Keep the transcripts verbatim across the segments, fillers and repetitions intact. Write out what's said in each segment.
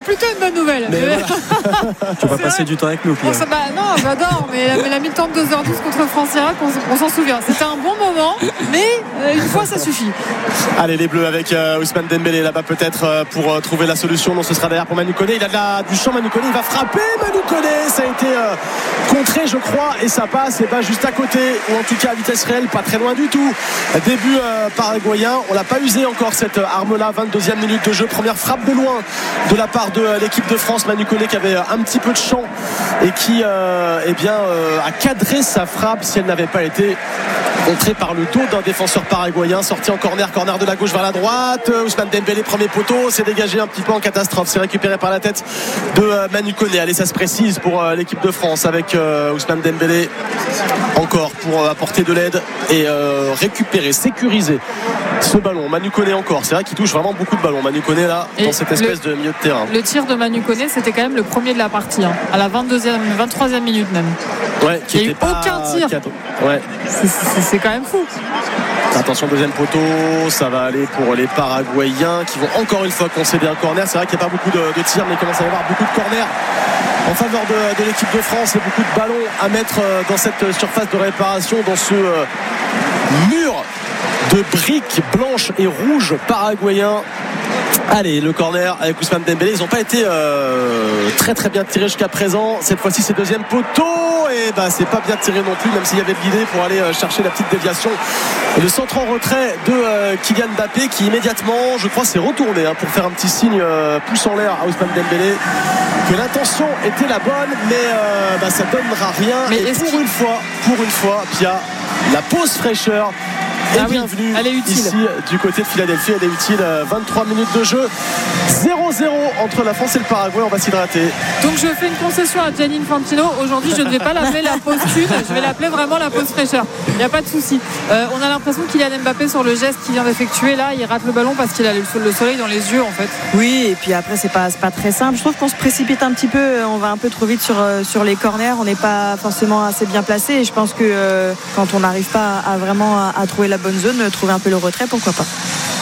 plutôt une bonne nouvelle. Mais voilà. Tu vas passer vrai. Du temps avec nous, Pierre. Bon, ça, bah, non, j'adore, mais, mais la mi-temps de deux heures douze contre France-Irak, on, on s'en souvient. C'était un bon moment, mais euh, une fois, ça suffit. Allez, les Bleus avec euh, Ousmane Dembélé là-bas peut-être euh, pour euh, trouver la solution. Non, ce sera derrière pour Manu Koné. Il a de la, du champ, Manu Koné. Il va frapper Manu Koné. Ça a été euh, contré, je crois, et ça passe. Et bah, juste à côté, ou en tout cas à vitesse réelle, pas très loin du tout. Début euh, paraguayen. On l'a pas usé encore cette arme-là. vingt-deuxième minute de jeu. Première frappe de loin de la part de euh, l'équipe de France. Manu Koné qui avait un petit peu de champ et qui euh, eh bien, euh, a cadré sa frappe si elle n'avait pas été contrée par le dos d'un défenseur paraguayen. Sorti en corner, corner de la gauche vers la droite. Ousmane Dembélé, premier poteau, s'est dégagé un petit peu en catastrophe. C'est récupéré par la tête de euh, Manu Koné. Allez, ça se précise pour euh, l'équipe de France avec euh, Ousmane Dembélé encore pour euh, apporter de l'aide et euh, récupérer, sécuriser ce ballon. Manu Koné encore. C'est vrai qu'il touche vraiment beaucoup de ballons. Manu Koné là, et dans cette espèce le, de milieu de terrain. Le tir de Manu Koné, c'était quand même le premier de la partie, hein, à la vingt-deuxième, vingt-troisième minute même. Ouais, qui il n'y a eu pas... aucun tir. Ouais. C'est, c'est, c'est quand même fou. Attention, deuxième poteau, ça va aller pour les Paraguayens qui vont encore une fois concéder un corner. C'est vrai qu'il n'y a pas beaucoup de, de tirs, mais il commence à y avoir beaucoup de corners en faveur de, de l'équipe de France et beaucoup de ballons à mettre dans cette surface de réparation, dans ce euh, mur de briques blanches et rouges paraguayens. Allez, le corner avec Ousmane Dembélé. Ils n'ont pas été euh, très très bien tirés jusqu'à présent. Cette fois-ci, c'est deuxième poteau. Et bah, c'est pas bien tiré non plus, même s'il y avait de l'idée pour aller euh, chercher la petite déviation. Et le centre en retrait de euh, Kylian Mbappé qui immédiatement, je crois, s'est retourné hein, pour faire un petit signe euh, pouce en l'air à Ousmane Dembélé. Que l'intention était la bonne, mais euh, bah, ça donnera rien. Mais et pour une fois, pour une fois, Pia, la pause fraîcheur est ah bienvenue oui, ici du côté de Philadelphie. Elle est utile. vingt-trois minutes de jeu, zéro zéro entre la France et le Paraguay. On va s'hydrater. Donc je fais une concession à Gianni Infantino. Aujourd'hui, je ne vais pas l'appeler la pause thune, je vais l'appeler vraiment la pause fraîcheur. Il n'y a pas de souci. Euh, on a l'impression qu'il y a Mbappé sur le geste qu'il vient d'effectuer là. Il rate le ballon parce qu'il a le soleil dans les yeux en fait. Oui, et puis après c'est pas, c'est pas très simple. Je trouve qu'on se précipite un petit peu. On va un peu trop vite sur, sur les corners. On n'est pas forcément assez bien placé. Et je pense que euh, quand on n'arrive pas à, à vraiment à, à trouver la bonne zone, trouver un peu le retrait, pourquoi pas.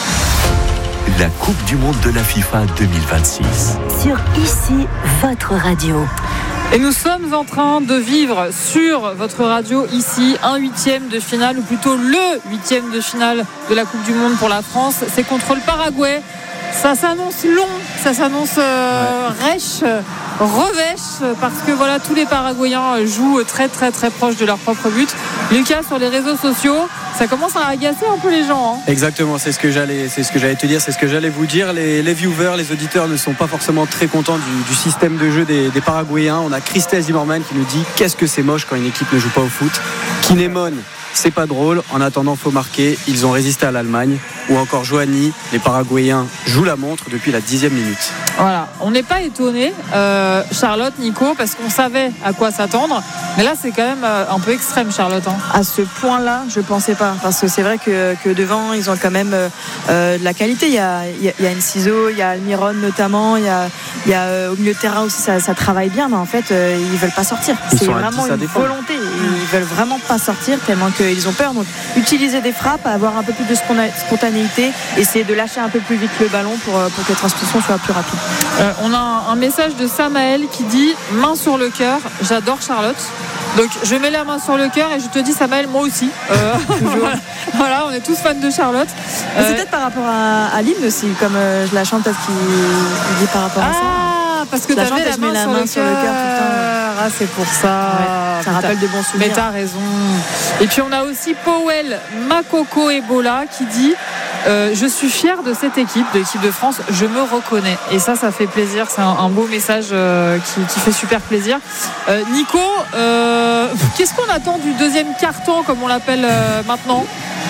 La Coupe du Monde de la FIFA deux mille vingt-six. Sur ici, votre radio. Et nous sommes en train de vivre sur votre radio ici un huitième de finale, ou plutôt le huitième de finale de la Coupe du Monde pour la France. C'est contre le Paraguay. Ça s'annonce long, ça s'annonce euh, ouais. rêche, revêche, parce que voilà, tous les Paraguayens jouent très très très proche de leur propre but. Lucas, sur les réseaux sociaux, ça commence à agacer un peu les gens. Hein. Exactement, c'est ce que j'allais, c'est ce que j'allais te dire, c'est ce que j'allais vous dire. Les, les viewers, les auditeurs ne sont pas forcément très contents du, du système de jeu des, des Paraguayens. On a Christelle Zimmerman qui nous dit qu'est-ce que c'est moche quand une équipe ne joue pas au foot. Kinémon, c'est pas drôle. En attendant, faut marquer. Ils ont résisté à l'Allemagne. Ou encore Johanny, les Paraguayens jouent la montre depuis la dixième minute. Voilà, on n'est pas étonné, euh, Charlotte, Nico, parce qu'on savait à quoi s'attendre. Mais là, c'est quand même euh, un peu extrême, Charlotte. Hein. À ce point-là, je pensais pas, parce que c'est vrai que, que devant, ils ont quand même euh, de la qualité. Il y a, il y a, il y a Enciso, il y a Almiron notamment, il y a, il y a euh, au milieu de terrain aussi, ça, ça travaille bien, mais en fait, euh, ils veulent pas sortir. Ils c'est vraiment une volonté. Ils veulent vraiment pas sortir tellement qu'ils ont peur. Donc, utiliser des frappes, avoir un peu plus de spontanéité. Essayer de lâcher un peu plus vite le ballon pour, pour que la transmission soit plus rapide. Euh, on a un, un message de Samaël qui dit main sur le cœur, j'adore Charlotte. Donc je mets la main sur le cœur et je te dis Samaël, moi aussi. Euh, voilà, voilà, on est tous fans de Charlotte. Euh, c'est peut-être par rapport à, à l'hymne aussi, comme euh, je la chante, peut-être qu'il, qu'il dit par rapport à ah, ça. Ah, parce que tu avais la main, la sur, main le sur le cœur tout le temps. Ah, c'est pour ça. Ouais, ça rappelle de bons souvenirs. Mais t'as raison. Et puis on a aussi Powell Makoko Ebola qui dit euh, je suis fier de cette équipe, de l'équipe de France, je me reconnais. Et ça, ça fait plaisir. C'est un, un beau message euh, qui, qui fait super plaisir. Euh, Nico, euh, qu'est-ce qu'on attend du deuxième carton, comme on l'appelle euh, maintenant?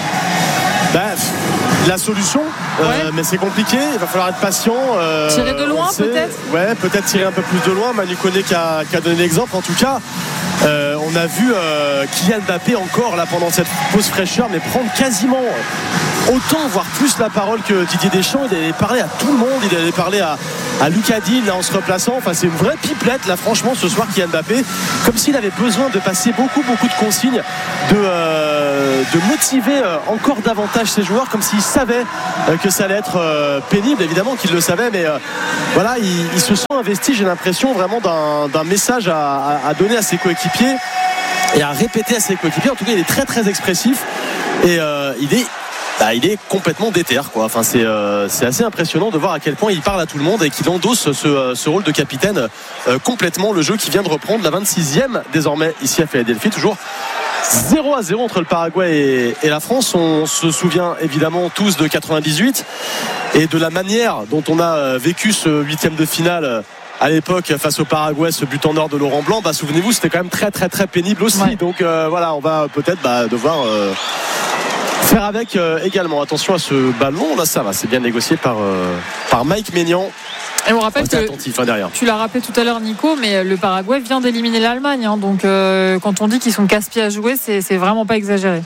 Bah, la solution, ouais. euh, mais c'est compliqué, il va falloir être patient. Euh, tirer de loin peut-être Ouais, peut-être tirer un peu plus de loin. Manu Koné qui a, qui a donné l'exemple. En tout cas, euh, on a vu euh, Kylian Mbappé encore là pendant cette pause fraîcheur, mais prendre quasiment autant, voire plus la parole que Didier Deschamps. Il allait parler à tout le monde, il allait parler à, à Lucas Digne là, en se replaçant. Enfin, c'est une vraie pipelette là, franchement, ce soir, Kylian Mbappé, comme s'il avait besoin de passer beaucoup, beaucoup de consignes de, euh, euh, de motiver euh, encore davantage ces joueurs, comme s'ils savaient euh, que ça allait être euh, pénible. Évidemment qu'ils le savaient, mais euh, voilà, ils, ils se sont investis, j'ai l'impression, vraiment d'un, d'un message à, à, à donner à ses coéquipiers et à répéter à ses coéquipiers. En tout cas, il est très très expressif et euh, il est Bah, il est complètement déter, quoi. Enfin, c'est, euh, c'est assez impressionnant de voir à quel point il parle à tout le monde et qu'il endosse ce, ce rôle de capitaine euh, complètement. Le jeu qui vient de reprendre, la vingt-sixième désormais ici à Philadelphie, toujours zéro à zéro entre le Paraguay et, et la France. On se souvient évidemment tous de quatre-vingt-dix-huit et de la manière dont on a vécu ce huitième de finale à l'époque face au Paraguay, ce but en or de Laurent Blanc. Bah, souvenez-vous, c'était quand même très très très pénible aussi. Ouais. Donc euh, voilà, on va peut-être bah, devoir euh, faire avec euh, également. Attention à ce ballon, là ça va, c'est bien négocié par, euh, par Mike Maignan. Et on rappelle que attentif, hein, derrière. Tu l'as rappelé tout à l'heure, Nico, mais le Paraguay vient d'éliminer l'Allemagne, hein, donc euh, quand on dit qu'ils sont casse-pieds à jouer, c'est, c'est vraiment pas exagéré.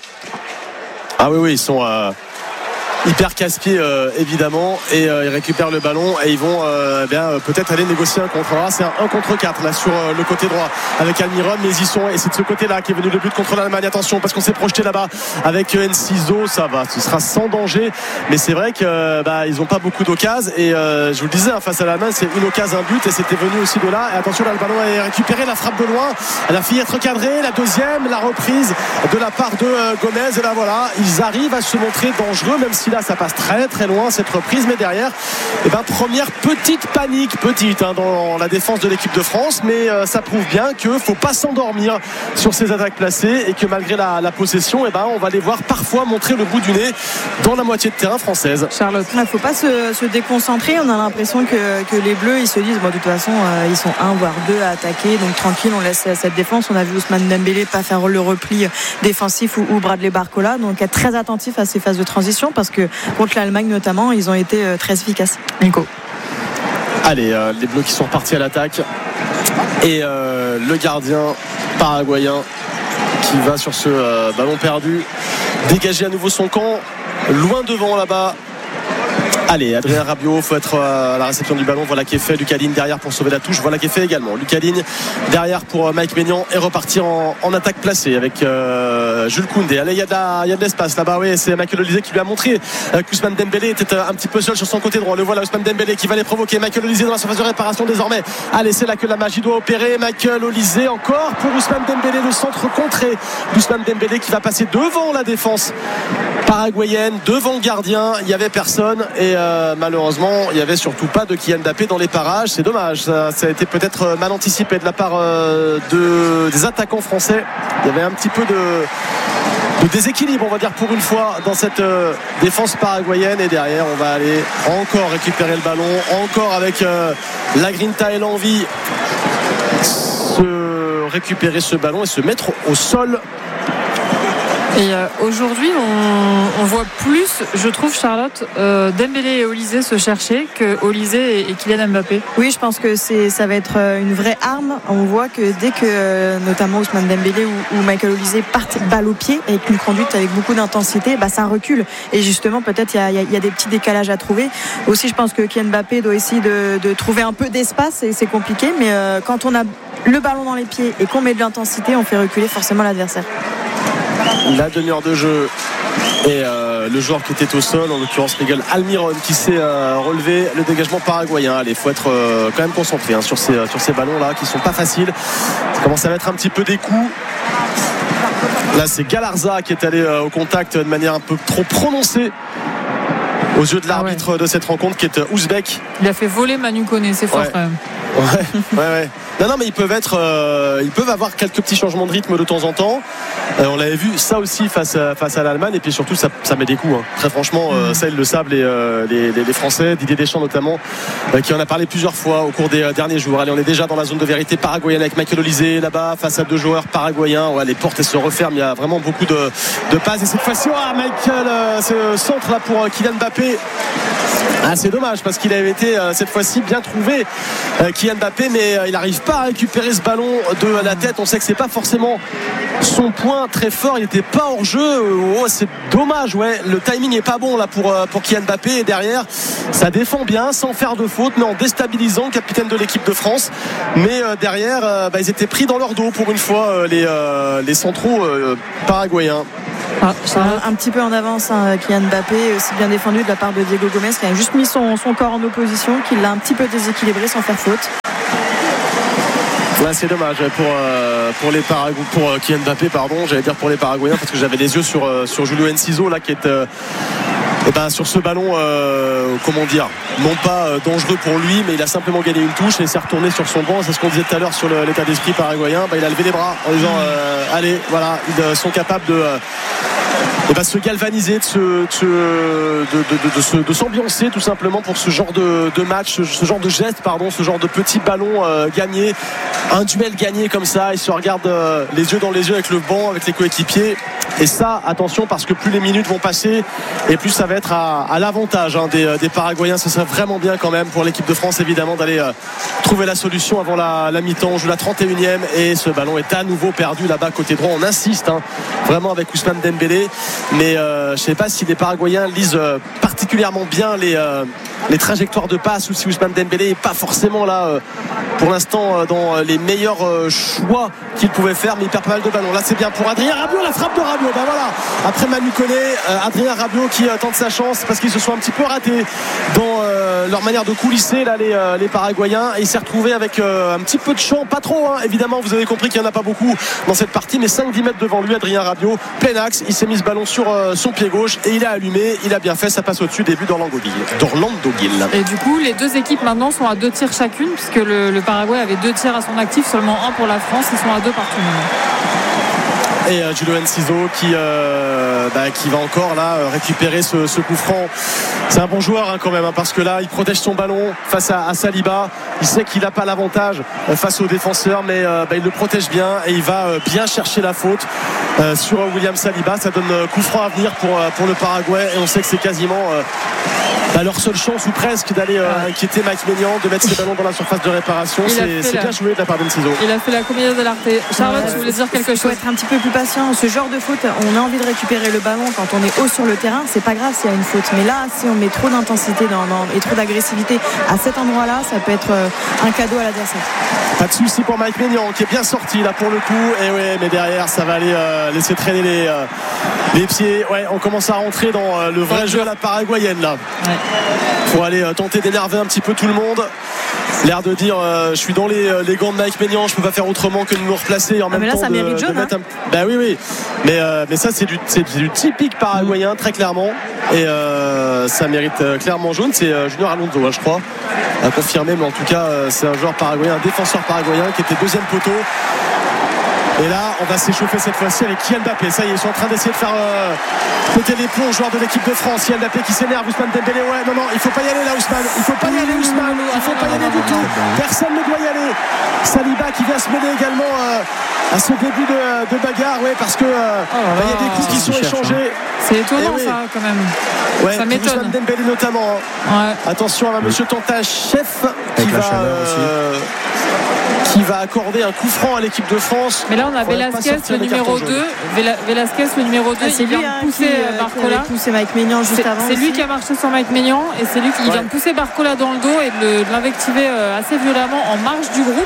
Ah oui oui, ils sont euh, hyper casse-pieds euh, évidemment, et euh, ils récupèrent le ballon et ils vont euh, bien euh, peut-être aller négocier un contre. Alors là, c'est un un contre quatre là sur euh, le côté droit avec Almiron, mais ils y sont et c'est de ce côté-là qu'est venu le but contre l'Allemagne. Attention parce qu'on s'est projeté là-bas avec euh, Enciso, ça va, ce sera sans danger, mais c'est vrai que bah, ils n'ont pas beaucoup d'occasions et euh, je vous le disais, hein, face à l'Allemagne, c'est une occasion, un but et c'était venu aussi de là. Et attention là, le ballon est récupéré, la frappe de loin, elle a failli être recadrée, la deuxième, la reprise de la part de euh, Gomez, et là voilà, ils arrivent à se montrer dangereux, même si là ça passe très très loin cette reprise, mais derrière et ben, première petite panique petite hein, dans la défense de l'équipe de France, mais euh, ça prouve bien qu'il ne faut pas s'endormir sur ces attaques placées et que malgré la, la possession, et ben, on va les voir parfois montrer le bout du nez dans la moitié de terrain française. Charlotte, il ne faut pas se, se déconcentrer, on a l'impression que, que les Bleus ils se disent bon, de toute façon euh, ils sont un voire deux à attaquer, donc tranquille, on laisse cette défense. On a vu Ousmane Dembélé pas faire le repli défensif ou, ou Bradley Barcola, donc être très attentif à ces phases de transition parce que contre l'Allemagne notamment, ils ont été euh, très efficaces. Nico. Allez, euh, les Bleus qui sont repartis à l'attaque et euh, le gardien paraguayen qui va sur ce euh, ballon perdu dégager à nouveau son camp loin devant là-bas. Allez, Adrien Rabiot, il faut être à la réception du ballon. Voilà qui est fait. Lucas Digne derrière pour sauver la touche. Voilà qui est fait également. Lucas Digne derrière pour Mike Maignan et repartir en, en attaque placée avec euh, Jules Koundé. Allez, il y a de la, il y a de l'espace là-bas. Oui, c'est Michael Olise qui lui a montré euh, qu'Ousmane Dembélé était un petit peu seul sur son côté droit. Le voilà, Ousmane Dembélé qui va les provoquer. Michael Olise dans la surface de réparation désormais. Allez, c'est là que la magie doit opérer. Michael Olise encore pour Ousmane Dembélé. Le centre contré. Ousmane Dembélé qui va passer devant la défense paraguayenne, devant le gardien. Il n'y avait personne et euh, malheureusement il n'y avait surtout pas de Kylian Mbappé dans les parages. C'est dommage, ça, ça a été peut-être mal anticipé de la part euh, de, des attaquants français. Il y avait un petit peu de, de déséquilibre, on va dire, pour une fois dans cette euh, défense paraguayenne. Et derrière on va aller encore récupérer le ballon, encore avec euh, la Grinta et l'envie se récupérer ce ballon et se mettre au sol. Et euh, aujourd'hui, on, on voit plus, je trouve, Charlotte, euh, Dembélé et Olise se chercher que Olise et, et Kylian Mbappé. Oui, je pense que c'est, ça va être une vraie arme. On voit que dès que, euh, notamment Ousmane Dembélé ou, ou Michael Olise partent balle au pied avec une conduite avec beaucoup d'intensité, bah, ça recule. Et justement, peut-être il y, y, y a des petits décalages à trouver. Aussi, je pense que Kylian Mbappé doit essayer de, de trouver un peu d'espace et c'est compliqué. Mais euh, quand on a le ballon dans les pieds et qu'on met de l'intensité, on fait reculer forcément l'adversaire. La demi-heure de jeu et euh, le joueur qui était au sol, en l'occurrence Miguel Almiron, qui s'est euh, relevé le dégagement paraguayen. Allez, il faut être euh, quand même concentré hein, sur ces, sur ces ballons là qui sont pas faciles. Ça commence à mettre un petit peu des coups. Là c'est Galarza qui est allé euh, au contact de manière un peu trop prononcée aux yeux de l'arbitre ah ouais. de cette rencontre, qui est ouzbek. Il a fait voler Manu Koné, c'est fort ouais. quand même. Ouais, ouais, ouais. Non, non, mais ils peuvent être, euh, ils peuvent avoir quelques petits changements de rythme de temps en temps. Euh, on l'avait vu ça aussi face à, face à l'Allemagne, et puis surtout ça, ça met des coups. Hein. Très franchement, euh, ça ils le savent les, euh, les, les, les Français, Didier Deschamps notamment, euh, qui en a parlé plusieurs fois au cours des euh, derniers jours. Allez, on est déjà dans la zone de vérité paraguayenne avec Michael Olise là-bas face à deux joueurs paraguayens. Ouais, les portes elles se referment. Il y a vraiment beaucoup de, de passes. Et cette fois-ci, oh, Michael, euh, ce centre là pour euh, Kylian Mbappé. Ah, c'est dommage parce qu'il avait été euh, cette fois-ci bien trouvé euh, Kylian Mbappé, mais euh, il n'arrive pas à récupérer ce ballon de la tête. On sait que c'est pas forcément son point très fort, il n'était pas hors jeu. Oh, c'est dommage, ouais, le timing est pas bon là pour, euh, pour Kylian Mbappé, et derrière ça défend bien sans faire de faute mais en déstabilisant le capitaine de l'équipe de France. Mais euh, derrière euh, bah, ils étaient pris dans leur dos pour une fois, euh, les, euh, les centraux euh, paraguayens. Ah, un, un petit peu en avance, hein, Kylian Mbappé, aussi bien défendu de la part de Diego Gomez qui a juste mis son, son corps en opposition, qui l'a un petit peu déséquilibré sans faire faute. Ouais, c'est dommage pour, euh, pour, les Parag... pour euh, Kylian Mbappé, pardon, j'allais dire pour les Paraguayens, parce que j'avais les yeux sur, euh, sur Julio Enciso là, qui est euh, eh ben, sur ce ballon, euh, comment dire, non pas euh, dangereux pour lui, mais il a simplement gagné une touche et s'est retourné sur son banc. C'est ce qu'on disait tout à l'heure sur le, l'état d'esprit paraguayen. Bah, il a levé les bras en disant euh, allez, voilà, ils euh, sont capables de euh, eh ben, se galvaniser, de, se, de, se, de, de, de, de, se, de s'ambiancer tout simplement pour ce genre de, de match, ce, ce genre de geste, pardon, ce genre de petit ballon euh, gagné, un duel gagné comme ça. Ils se regardent euh, les yeux dans les yeux avec le banc, avec les coéquipiers. Et ça, attention, parce que plus les minutes vont passer et plus ça va être à, à l'avantage hein, des, des Paraguayens. Ce serait vraiment bien quand même pour l'équipe de France, évidemment, d'aller euh, trouver la solution avant la, la mi-temps. On joue la trente et unième et ce ballon est à nouveau perdu là-bas côté droit. On insiste hein, vraiment avec Ousmane Dembélé, mais euh, je ne sais pas si les Paraguayens lisent euh, particulièrement bien les, euh, les trajectoires de passe, ou si Ousmane Dembélé n'est pas forcément là euh, pour l'instant euh, dans les meilleurs euh, choix qu'il pouvait faire, mais il perd pas mal de ballons. Là c'est bien pour Adrien Rabiot, la frappe de Rabiot. Ben voilà, après Manu Koné, euh, Adrien Rabiot qui euh, tente sa chance parce qu'ils se sont un petit peu ratés dans euh, leur manière de coulisser là, les, euh, les Paraguayens, et il s'est retrouvé avec euh, un petit peu de champ, pas trop hein, évidemment, vous avez compris qu'il n'y en a pas beaucoup dans cette partie, mais cinq dix mètres devant lui, Adrien Rabiot, plein axe, il s'est mis ce ballon sur euh, son pied gauche et il a allumé, il a bien fait, ça passe au-dessus, début d'Orlando Gil. d'Orlando Gil. Et du coup les deux équipes maintenant sont à deux tirs chacune, puisque le, le Paraguay avait deux tirs à son actif, seulement un pour la France, ils sont à deux partout maintenant. Et euh, Julio Enciso qui, euh, bah, qui va encore là récupérer ce, ce coup franc. C'est un bon joueur hein, quand même hein, parce que là il protège son ballon face à, à Saliba. Il sait qu'il n'a pas l'avantage euh, face aux défenseurs, mais euh, bah, il le protège bien et il va euh, bien chercher la faute euh, sur euh, William Saliba. Ça donne euh, coup franc à venir pour, euh, pour le Paraguay, et on sait que c'est quasiment euh, bah, leur seule chance ou presque d'aller euh, inquiéter Mike Maignan, de mettre ses ballons dans la surface de réparation. Il c'est, c'est la... bien joué de la part d'Enciso. Il a fait la comédie de l'arte. Charlotte, ouais, tu voulais dire quelque faut chose? Il faut être un petit peu plus patient. Ce genre de faute, on a envie de récupérer le ballon quand on est haut sur le terrain, c'est pas grave s'il y a une faute, mais là si on met trop d'intensité dans, dans, et trop d'agressivité à cet endroit là, ça peut être euh, un cadeau à l'adversaire. Pas de souci pour Mike Maignan qui est bien sorti là pour le coup, et ouais, mais derrière ça va aller euh, laisser traîner les, euh, les pieds. Ouais, on commence à rentrer dans euh, le vrai jeu à la paraguayenne là. Ouais. Pour aller euh, tenter d'énerver un petit peu tout le monde. L'air de dire euh, je suis dans les, les gants de Mike Maignan, je peux pas faire autrement que de me replacer et en ah même mais là, temps ça de, mérite jaune, de mettre hein. un... bah oui oui mais, euh, mais ça c'est du, c'est du typique paraguayen très clairement, et euh, ça mérite euh, clairement jaune. C'est euh, Junior Alonso hein, je crois à confirmer, mais en tout cas euh, c'est un joueur paraguayen, un défenseur paraguayen qui était deuxième poteau. Et là, on va s'échauffer cette fois-ci avec Kylian Mbappé. Ça y est, ils sont en train d'essayer de faire euh, péter les plombs aux joueurs de l'équipe de France. Kylian Mbappé qui s'énerve, Ousmane Dembélé. Ouais, non, non, il faut pas y aller là, Ousmane. Il faut pas y aller, Ousmane. Il faut pas y aller du tout. Personne ne doit y aller. Saliba qui vient se mêler également euh, à ce début de, de bagarre. Ouais, parce que euh, oh bah, y a des coups qui sont échangés. Hein. C'est étonnant oui. ça, quand même. Ouais, ça m'étonne. Ousmane Dembélé notamment. Ouais. Attention à oui. Monsieur Tantachev qui va. Euh, qui va accorder un coup franc à l'équipe de France. Mais là on a Velasquez le numéro deux, Velasquez le numéro deux, il vient de pousser Barcola, pousser Mike Maignan juste c'est, avant. C'est lui qui a marché sur Mike Maignan et c'est lui qui ouais. vient de pousser Barcola dans le dos et de, de l'invectiver assez violemment en marge du groupe.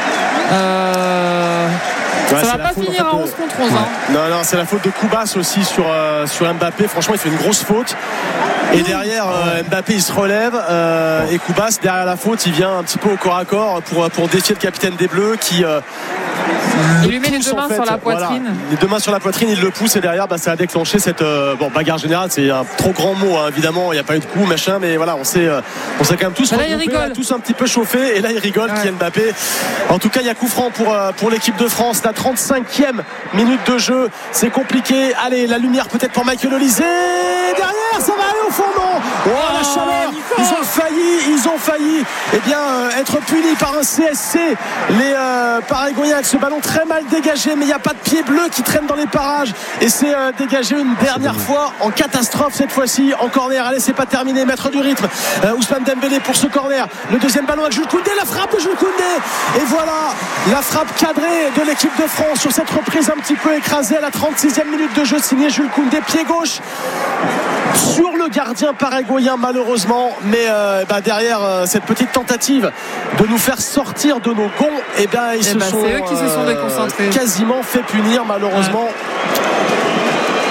Euh... Ouais, ça va pas finir à onze contre onze. Hein. Non, non, c'est la faute de Koubas aussi sur, euh, sur Mbappé. Franchement, il fait une grosse faute. Et derrière, euh, Mbappé, il se relève. Euh, et Koubas, derrière la faute, il vient un petit peu au corps à corps pour, pour défier le capitaine des Bleus qui. Euh, il lui met les deux mains sur la poitrine. Voilà. Les deux mains sur la poitrine, il le pousse et derrière, bah, ça a déclenché cette euh, bon, bagarre générale. C'est un trop grand mot, hein, évidemment. Il n'y a pas eu de coup, machin, mais voilà, on s'est, euh, on s'est quand même tous, bah là, regroupés, tous un petit peu chauffés. Et là, il rigole, ouais. Kylian Mbappé. En tout cas, il y a coup franc pour, euh, pour l'équipe de France. La trente-cinquième minute de jeu, c'est compliqué. Allez, la lumière peut-être pour Michael Olise. Derrière, ça va aller au fond, non. Oh, la chaleur. Ils ont failli, ils ont failli eh bien, euh, être punis par un C S C. Les euh, Paraguayens avec ce ballon très mal dégagé, mais il n'y a pas de pied bleu qui traîne dans les parages. Et c'est euh, dégagé une dernière fois en catastrophe cette fois-ci, en corner. Allez, c'est pas terminé, maître du rythme. Euh, Ousmane Dembélé pour ce corner. Le deuxième ballon avec Jules Koundé, la frappe de Jules Koundé. Et voilà, la frappe cadrée de l'équipe de France sur cette reprise un petit peu écrasée à la trente-sixième minute de jeu, signé Jules Koundé, pied gauche sur le gardien paraguayen malheureusement, mais euh, bah, derrière euh, cette petite tentative de nous faire sortir de nos gonds, et eh ben ils et se bah, sont, c'est eux qui euh, se sont déconcentrés, quasiment fait punir malheureusement. Ouais.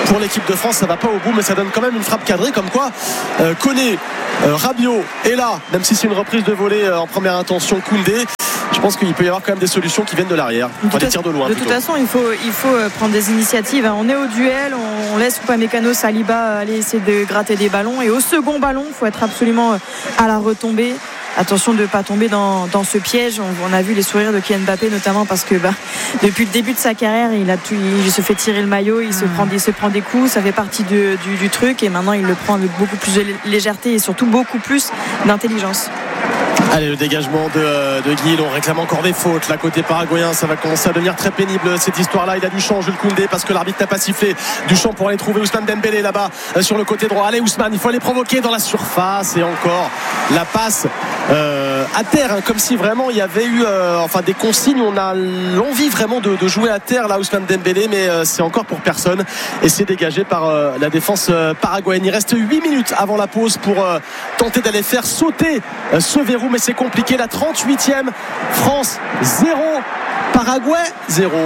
pour l'équipe de France. Ça va pas au bout, mais ça donne quand même une frappe cadrée, comme quoi euh, Koné, euh, Rabiot est là, même si c'est une reprise de volée euh, en première intention. Koundé, je pense qu'il peut y avoir quand même des solutions qui viennent de l'arrière, enfin, des tirs de loin. De plutôt. toute façon, il faut, il faut prendre des initiatives. On est au duel, on laisse Upamecano, Saliba aller essayer de gratter des ballons, et au second ballon, il faut être absolument à la retombée. Attention de ne pas tomber dans, dans ce piège. On, on a vu les sourires de Kylian Mbappé, notamment parce que bah, depuis le début de sa carrière, il, a tout, il se fait tirer le maillot, il, mmh. se prend, il se prend des coups, ça fait partie de, du, du truc, et maintenant il le prend avec beaucoup plus de légèreté et surtout beaucoup plus d'intelligence. Allez, le dégagement de, de Guil, on réclame encore des fautes là côté paraguayen, ça va commencer à devenir très pénible cette histoire là. Il a Duchamp, Jules Koundé, parce que l'arbitre n'a pas sifflé. Duchamp pour aller trouver Ousmane Dembélé là-bas sur le côté droit. Allez Ousmane, il faut aller provoquer dans la surface, et encore la passe euh, à terre, hein, comme si vraiment il y avait eu euh, enfin des consignes. On a l'envie vraiment de, de jouer à terre là, Ousmane Dembélé, mais euh, c'est encore pour personne, et c'est dégagé par euh, la défense euh, paraguayenne. Il reste huit minutes avant la pause pour euh, tenter d'aller faire sauter euh, ce verrou, mais c'est compliqué. La trente-huitième, France zéro, Paraguay zéro.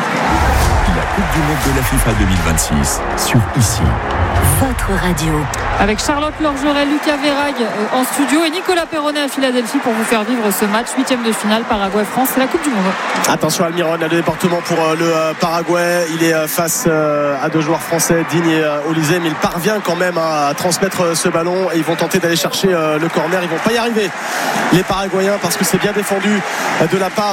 La Coupe du Monde de la FIFA deux mille vingt-six sur Ici. Votre radio. Avec Charlotte Lorgeret, Lucas Verrag en studio et Nicolas Perronnet à Philadelphie pour vous faire vivre ce match, huitième de finale Paraguay-France, c'est la Coupe du Monde. Attention Almiron, le déportement pour le Paraguay. Il est face à deux joueurs français, Digne et Olysée, mais il parvient quand même à transmettre ce ballon, et ils vont tenter d'aller chercher le corner. Ils vont pas y arriver, les Paraguayens, parce que c'est bien défendu de la part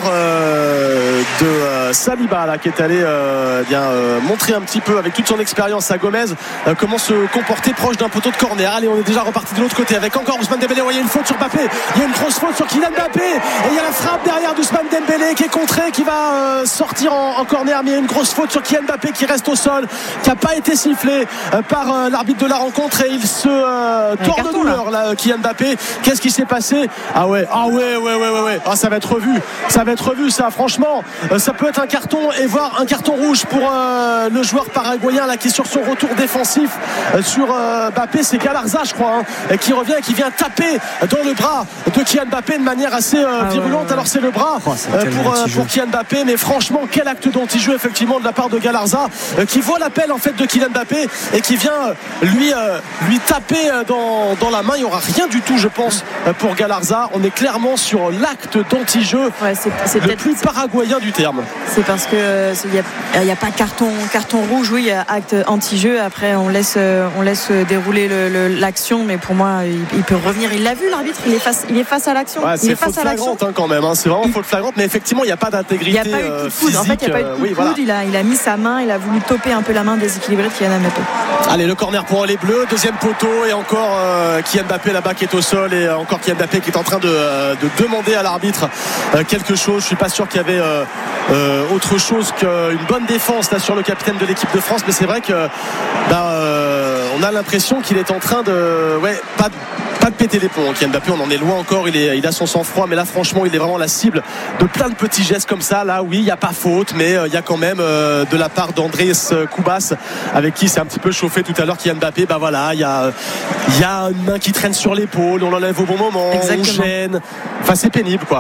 de Saliba là, qui est allé bien montrer un petit peu avec toute son expérience à Gomez comment se comporter proche d'un poteau de corner. Allez, on est déjà reparti de l'autre côté avec encore Ousmane Dembélé. Il y a une faute sur Mbappé, il y a une grosse faute sur Kylian Mbappé, et il y a la frappe derrière d'Ousmane Dembélé qui est contrée, qui va euh, sortir en, en corner, mais il y a une grosse faute sur Kylian Mbappé qui reste au sol, qui n'a pas été sifflé euh, par euh, l'arbitre de la rencontre, et il se euh, tord de douleur là, Kylian Mbappé. Qu'est-ce qui s'est passé? Ah ouais, ah ouais, ouais, ouais, ouais, ouais. Ah, ça va être revu, ça va être revu, ça. Franchement, euh, ça peut être un carton, et voire un carton rouge pour euh, le joueur paraguayen là qui est sur son retour défensif euh, sur euh, Mbappé. C'est Galarza, je crois, hein, qui revient et qui vient taper dans le bras de Kylian Mbappé de manière assez euh, ah virulente. Ouais, ouais. Alors c'est le bras oh, euh, pour, euh, pour Kylian Mbappé, mais franchement quel acte d'anti-jeu effectivement de la part de Galarza, euh, qui voit l'appel en fait de Kylian Mbappé et qui vient euh, lui, euh, lui taper euh, dans, dans la main. Il n'y aura rien du tout, je pense, euh, pour Galarza. On est clairement sur l'acte d'anti-jeu ouais, c'est, c'est le plus paraguayen du terme. C'est parce que il n'y a, a pas carton, carton rouge, oui, il y a acte anti-jeu. Après on laisse, euh, on laisse dérouler le, le, l'action, mais pour moi il, il peut revenir. Il l'a vu l'arbitre, il est face, il est face à l'action. Ouais, c'est faute flagrante hein, quand même, hein. C'est vraiment il... faute flagrante, mais effectivement il n'y a pas d'intégrité. Il n'y a pas eu de coup de physique. En fait, il n'y a pas eu de coup de oui, voilà. il, a, il a mis sa main, il a voulu toper un peu la main déséquilibrée de Kylian Mbappé. Allez, le corner pour les Bleus, deuxième poteau, et encore euh, Kylian Mbappé là-bas qui est au sol, et euh, encore Kylian Mbappé qui est en train de, euh, de demander à l'arbitre euh, quelque chose. Je ne suis pas sûr qu'il y avait euh, euh, autre chose qu'une bonne défense là sur le capitaine de l'équipe de France, mais c'est vrai que bah, euh, on a l'impression qu'il est en train de ouais pas de Pas de péter les plombs. Kylian Mbappé, on en est loin encore. Il, est, il a son sang-froid, mais là, franchement, il est vraiment la cible de plein de petits gestes comme ça. Là, oui, il n'y a pas faute, mais il y a quand même euh, de la part d'Andrés Koubas, avec qui c'est un petit peu chauffé tout à l'heure. Kylian Mbappé, bah voilà, il y a, y a une main qui traîne sur l'épaule, on l'enlève au bon moment, Exactement. on gêne. Enfin, c'est pénible, quoi.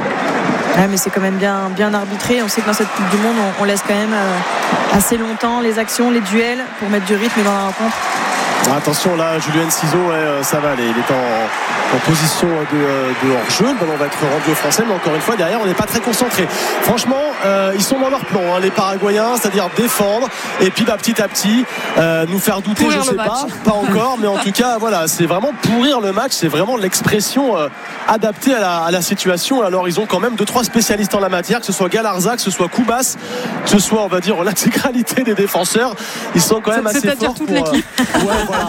Ouais, mais c'est quand même bien, bien arbitré. On sait que dans cette Coupe du Monde, on, on laisse quand même euh, assez longtemps les actions, les duels pour mettre du rythme dans la rencontre. Attention là, Julien Ciseaux, ouais, ça va aller. Il est en, en position de, de hors-jeu. Le ballon va être rendu aux Français, mais encore une fois, derrière, on n'est pas très concentré. Franchement, euh, ils sont dans leur plan, hein, les Paraguayens, c'est-à-dire défendre et puis bah, petit à petit euh, nous faire douter. Pourrir je sais pas, pas encore, mais en tout cas, voilà, c'est vraiment pourrir le match. C'est vraiment l'expression euh, adaptée à la, à la situation. Alors, ils ont quand même deux trois spécialistes en la matière, que ce soit Galarza, que ce soit Koubas, que ce soit, on va dire, l'intégralité des défenseurs. Ils sont quand même c'est, assez c'est-à-dire forts. toute pour, l'équipe. Euh, ouais, voilà.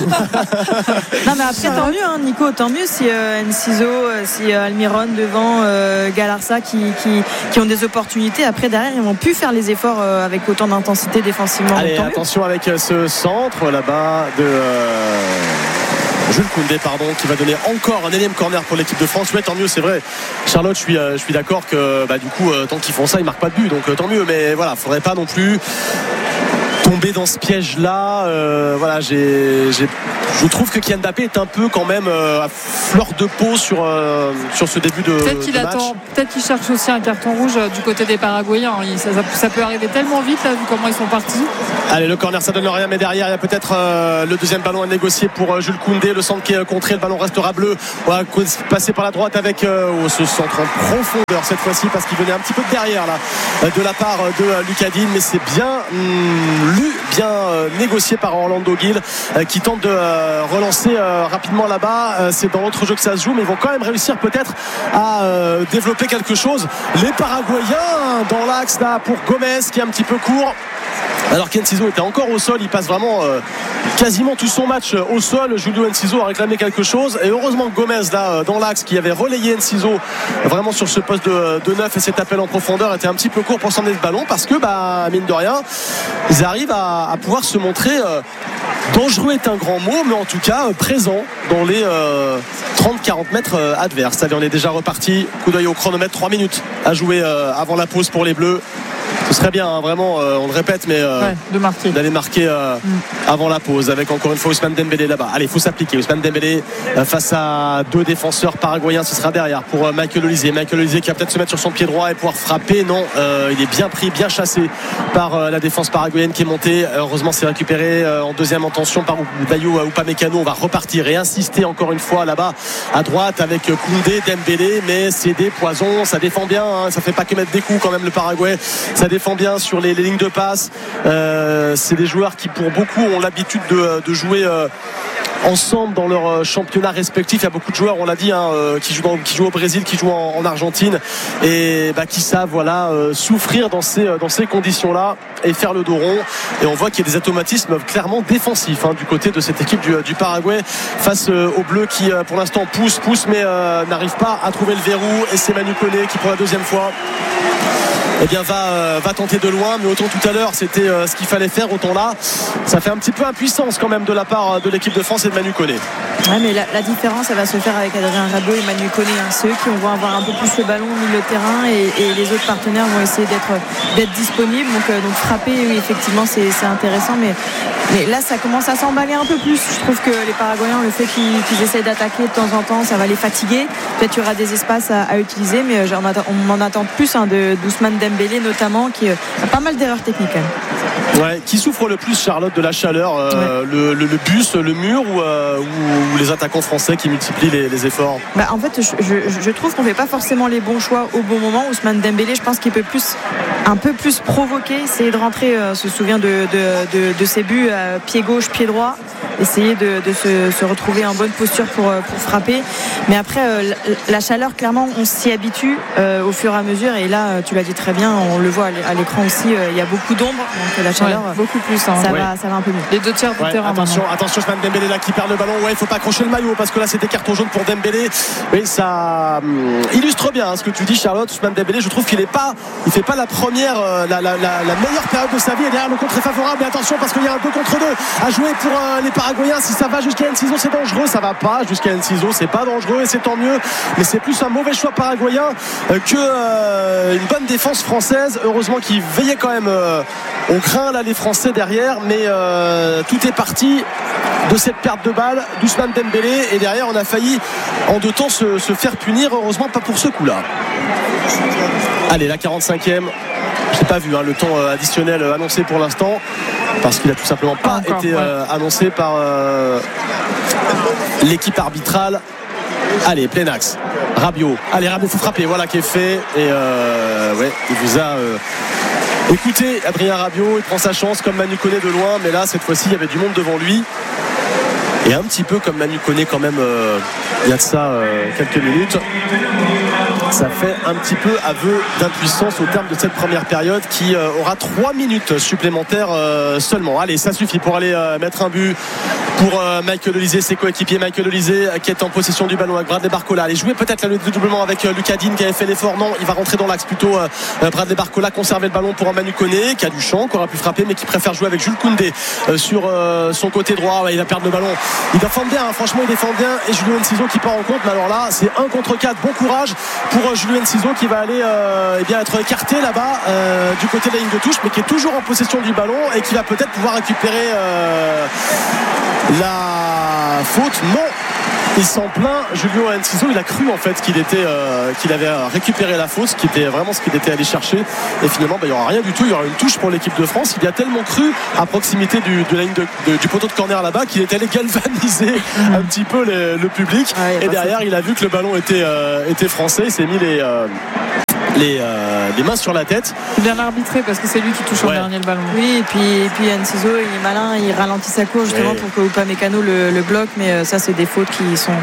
Non mais après tant mieux hein, Nico, tant mieux si euh, Enciso, euh, si euh, Almiron devant euh, Galarza qui, qui, qui ont des opportunités. Après derrière ils vont plus faire les efforts euh, avec autant d'intensité défensivement. Allez, attention mieux. Avec ce centre là-bas de euh, Jules Koundé, pardon, qui va donner encore un énième corner pour l'équipe de France. Ouais, tant mieux, c'est vrai. Charlotte, je suis, euh, je suis d'accord que bah, du coup, euh, tant qu'ils font ça, ils marquent pas de but, donc euh, tant mieux. Mais voilà, faudrait pas non plus tomber dans ce piège-là. Euh, voilà, j'ai, j'ai, je trouve que Kylian Mbappé est un peu quand même euh, à fleur de peau sur, euh, sur ce début de, peut-être qu'il de match. attend, peut-être qu'il cherche aussi un carton rouge du côté des Paraguayens. Il, ça, ça peut arriver tellement vite là, vu comment ils sont partis. Allez, le corner ça donne rien, mais derrière il y a peut-être euh, le deuxième ballon à négocier pour euh, Jules Koundé. Le centre qui est contré, le ballon restera bleu. On va passer par la droite avec euh, oh, ce centre en profondeur cette fois-ci, parce qu'il venait un petit peu de derrière là, de la part de euh, Lucas Digne, mais c'est bien hum, lu, bien euh, négocié par Orlando Gil euh, qui tente de euh, relancer euh, rapidement là-bas. Euh, c'est dans l'autre jeu que ça se joue, mais ils vont quand même réussir peut-être à euh, développer quelque chose. Les Paraguayens dans l'axe là pour Gomez qui est un petit peu court. Alors qu'Enciso était encore au sol, il passe vraiment euh, quasiment tout son match au sol. Julio Enciso a réclamé quelque chose, et heureusement Gomez là dans l'axe, qui avait relayé Enciso vraiment sur ce poste de, de neuf, et cet appel en profondeur était un petit peu court pour s'emmener le ballon, parce que bah mine de rien ils arrivent à, à pouvoir se montrer euh, dangereux est un grand mot, mais en tout cas euh, présent dans les euh, trente à quarante mètres euh, adverses. Allez, on est déjà reparti, coup d'œil au chronomètre, trois minutes à jouer euh, avant la pause pour les Bleus. Ce serait bien, hein, vraiment, euh, on le répète, mais euh, ouais, de marquer. d'aller marquer euh, mm. avant la pause, avec encore une fois Ousmane Dembélé là-bas. Allez, il faut s'appliquer. Ousmane Dembélé euh, face à deux défenseurs paraguayens, ce sera derrière pour euh, Michael Olise. Michael Olise qui va peut-être se mettre sur son pied droit et pouvoir frapper. Non, euh, il est bien pris, bien chassé par euh, la défense paraguayenne qui est montée. Heureusement, c'est récupéré euh, en deuxième intention par Dayo Upamecano. On va repartir et insister encore une fois là-bas à droite avec Koundé, Dembélé, mais c'est des poisons, ça défend bien, hein, ça fait pas que mettre des coups quand même le Paraguay, ça défend bien sur les, les lignes de passe. Euh, c'est des joueurs qui pour beaucoup ont l'habitude de, de jouer euh, ensemble dans leur championnat respectif. Il y a beaucoup de joueurs, on l'a dit, hein, qui, jouent dans, qui jouent au Brésil, qui jouent en, en Argentine, et bah, qui savent voilà, euh, souffrir dans ces, dans ces conditions-là et faire le dos rond. Et on voit qu'il y a des automatismes clairement défensifs hein, du côté de cette équipe du, du Paraguay face euh, aux Bleus qui euh, pour l'instant pousse, pousse mais euh, n'arrive pas à trouver le verrou. Et c'est Manu Koné qui pour la deuxième fois eh bien va, euh, va tenter de loin, mais autant tout à l'heure c'était euh, ce qu'il fallait faire, autant là ça fait un petit peu impuissance quand même de la part de l'équipe de France et de Manu Koné. Ouais, mais la, la différence elle va se faire avec Adrien Rabiot et Manu Koné, hein. Ceux qui vont avoir un peu plus le ballon au milieu de terrain, et, et les autres partenaires vont essayer d'être, d'être disponibles, donc, euh, donc frapper, oui effectivement c'est, c'est intéressant, mais, mais là ça commence à s'emballer un peu plus. Je trouve que les Paraguayens, le fait qu'ils, qu'ils essayent d'attaquer de temps en temps, ça va les fatiguer. Peut-être il y aura des espaces à, à utiliser, mais euh, on en attend plus hein, de d'Ousmane Dembélé notamment, qui a pas mal d'erreurs techniques quand même. Ouais, qui souffre le plus, Charlotte, de la chaleur, euh, ouais. le, le, le bus, le mur, ou, euh, ou, ou les attaquants français qui multiplient les, les efforts? Bah, en fait je, je, je trouve qu'on fait pas forcément les bons choix au bon moment. Ousmane Dembélé, je pense qu'il peut plus, un peu plus provoquer, essayer de rentrer, euh, se souvient de, de, de, de ses buts euh, pied gauche, pied droit, essayer de, de se, se retrouver en bonne posture pour, pour frapper. Mais après euh, la, la chaleur, clairement on s'y habitue euh, au fur et à mesure, et là tu l'as dit très bien, on le voit à l'écran aussi, euh, il y a beaucoup d'ombre, donc la chaleur ouais, beaucoup plus hein. ça, ouais. va, ça va un peu mieux. Les deux tiers du ouais, terrain attention, maintenant. attention Ousmane Dembélé là qui perd le ballon. Ouais, il faut pas accrocher le maillot, parce que là c'était carton jaune pour Dembélé. Oui, ça hum, illustre bien hein, ce que tu dis, Charlotte. Ousmane Dembélé, je trouve qu'il est pas, il fait pas la première euh, la, la, la, la meilleure période de sa vie, et derrière le contre est favorable. Et attention, parce qu'il y a un deux contre deux à jouer pour euh, les Paraguayens. Si ça va jusqu'à Enciso, c'est dangereux. Ça va pas jusqu'à Enciso, c'est pas dangereux, et c'est tant mieux, mais c'est plus un mauvais choix paraguayen euh, que euh, une bonne défense française. Heureusement qu'ils veillaient quand même euh, on craint là les Français derrière, mais euh, tout est parti de cette perte de balle d'Ousmane Dembélé, et derrière on a failli en deux temps se, se faire punir. Heureusement pas pour ce coup là. Allez, la quarante-cinquième, je n'ai pas vu hein, le temps additionnel annoncé pour l'instant, parce qu'il a tout simplement pas Encore, été ouais. euh, annoncé par euh, l'équipe arbitrale. Allez, plein axe, Rabiot, allez Rabiot, faut frapper, voilà qui est fait, et euh, ouais, il vous a euh, écoutez, Adrien Rabiot, il prend sa chance comme Manu Koné de loin, mais là cette fois-ci il y avait du monde devant lui, et un petit peu comme Manu Koné quand même euh, il y a de ça euh, quelques minutes. Ça fait un petit peu aveu d'impuissance au terme de cette première période, qui euh, aura trois minutes supplémentaires euh, seulement. Allez, ça suffit pour aller euh, mettre un but pour euh, Michael Olise, ses coéquipiers. Michael Olise euh, qui est en possession du ballon avec Bradley Barcola. Allez, jouer peut-être là, le doublement avec euh, Lucas Digne qui avait fait l'effort. Non, il va rentrer dans l'axe plutôt. euh, Bradley Barcola, conserver le ballon pour Manu Koné qui a du champ, qui aura pu frapper, mais qui préfère jouer avec Jules Koundé euh, sur euh, son côté droit. Ouais, il va perdre le ballon. Il défend bien, hein, franchement il défend bien, et Julio Enciso qui part en compte. Mais alors là c'est un contre quatre. Bon courage pour Julio Enciso qui va aller euh, eh bien, être écarté là-bas euh, du côté de la ligne de touche, mais qui est toujours en possession du ballon et qui va peut-être pouvoir récupérer euh, la faute. Non, il s'en plaint, Julio Enciso. Il a cru en fait qu'il était euh, qu'il avait récupéré la faute, ce qui était vraiment ce qu'il était allé chercher, et finalement bah, il n'y aura rien du tout. Il y aura une touche pour l'équipe de France. Il y a tellement cru à proximité du, de la ligne de, de, du poteau de corner là-bas qu'il est allé galvaniser un petit peu le, le public, ouais, et derrière il a vu que le ballon était, euh, était français. Il s'est mis les euh, Les, euh, les mains sur la tête. C'est bien arbitré parce que c'est lui qui touche ouais. en dernier le ballon. Oui, et puis, et puis Enciso il est malin, il ralentit sa course justement ouais. pour que Upamecano le, le bloque, mais euh, ça c'est des fautes qui sont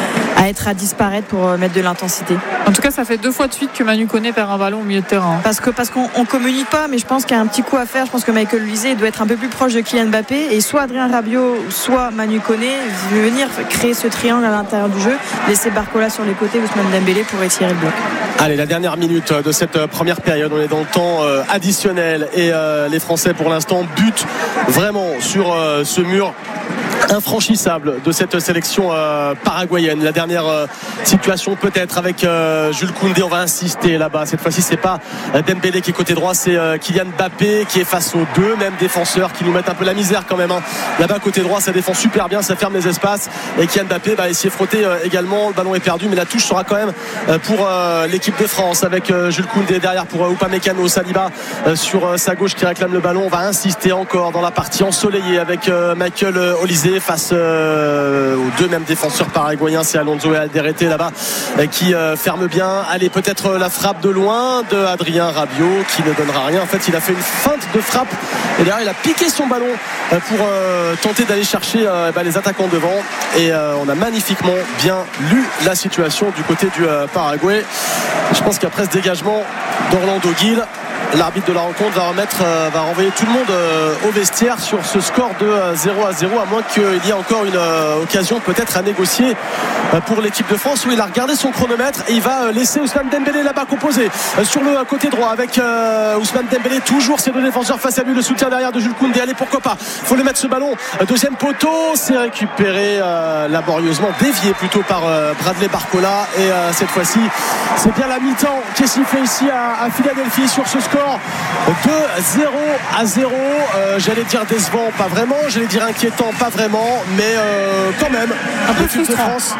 à être à disparaître pour euh, mettre de l'intensité. En tout cas, ça fait deux fois de suite que Manu Koné perd un ballon au milieu de terrain. Parce que parce qu'on on communique pas, mais je pense qu'il y a un petit coup à faire. Je pense que Michael Olise doit être un peu plus proche de Kylian Mbappé, et soit Adrien Rabiot, soit Manu Koné venir créer ce triangle à l'intérieur du jeu, laisser Barcola sur les côtés, Ousmane Dembélé pour étirer le bloc. Allez, la dernière minute de cette première période, on est dans le temps euh, additionnel, et euh, les Français pour l'instant butent vraiment sur euh, ce mur infranchissable de cette sélection euh, paraguayenne. La dernière euh, situation peut-être avec euh, Jules Koundé. On va insister là-bas. Cette fois-ci, c'est pas euh, Dembélé qui est côté droit, c'est euh, Kylian Mbappé qui est face aux deux mêmes défenseurs qui nous mettent un peu la misère quand même. Hein. Là-bas côté droit, ça défend super bien, ça ferme les espaces. Et Kylian Mbappé va essayer de frotter euh, également. Le ballon est perdu, mais la touche sera quand même euh, pour euh, l'équipe de France avec euh, Jules Koundé derrière pour euh, Upamecano, Saliba euh, sur euh, sa gauche qui réclame le ballon. On va insister encore dans la partie ensoleillée avec euh, Michael euh, Olise face euh, aux deux mêmes défenseurs paraguayens. C'est Alonso et Alderete là-bas euh, qui euh, ferment bien. Allez, peut-être euh, la frappe de loin de Adrien Rabiot qui ne donnera rien. En fait, il a fait une feinte de frappe et derrière il a piqué son ballon euh, pour euh, tenter d'aller chercher euh, bah, les attaquants devant, et euh, on a magnifiquement bien lu la situation du côté du euh, Paraguay. Je pense qu'après ce dégagement d'Orlando Gil, l'arbitre de la rencontre va remettre, euh, va renvoyer tout le monde euh, au vestiaire sur ce score de euh, zéro à zéro, à moins qu'il y ait encore une euh, occasion peut-être à négocier euh, pour l'équipe de France, où il a regardé son chronomètre et il va euh, laisser Ousmane Dembélé là-bas composé euh, sur le côté droit avec euh, Ousmane Dembélé, toujours ses deux défenseurs face à lui, le soutien derrière de Jules Koundé. Allez, pourquoi pas, faut le mettre ce ballon, euh, deuxième poteau, c'est récupéré euh, laborieusement, dévié plutôt par euh, Bradley Barcola, et euh, cette fois-ci c'est bien la mi-temps qui est sifflée ici à, à Philadelphie sur ce score de zéro à zéro. euh, j'allais dire décevant, pas vraiment, j'allais dire inquiétant, pas vraiment, mais euh, quand même un peu frustrant. France,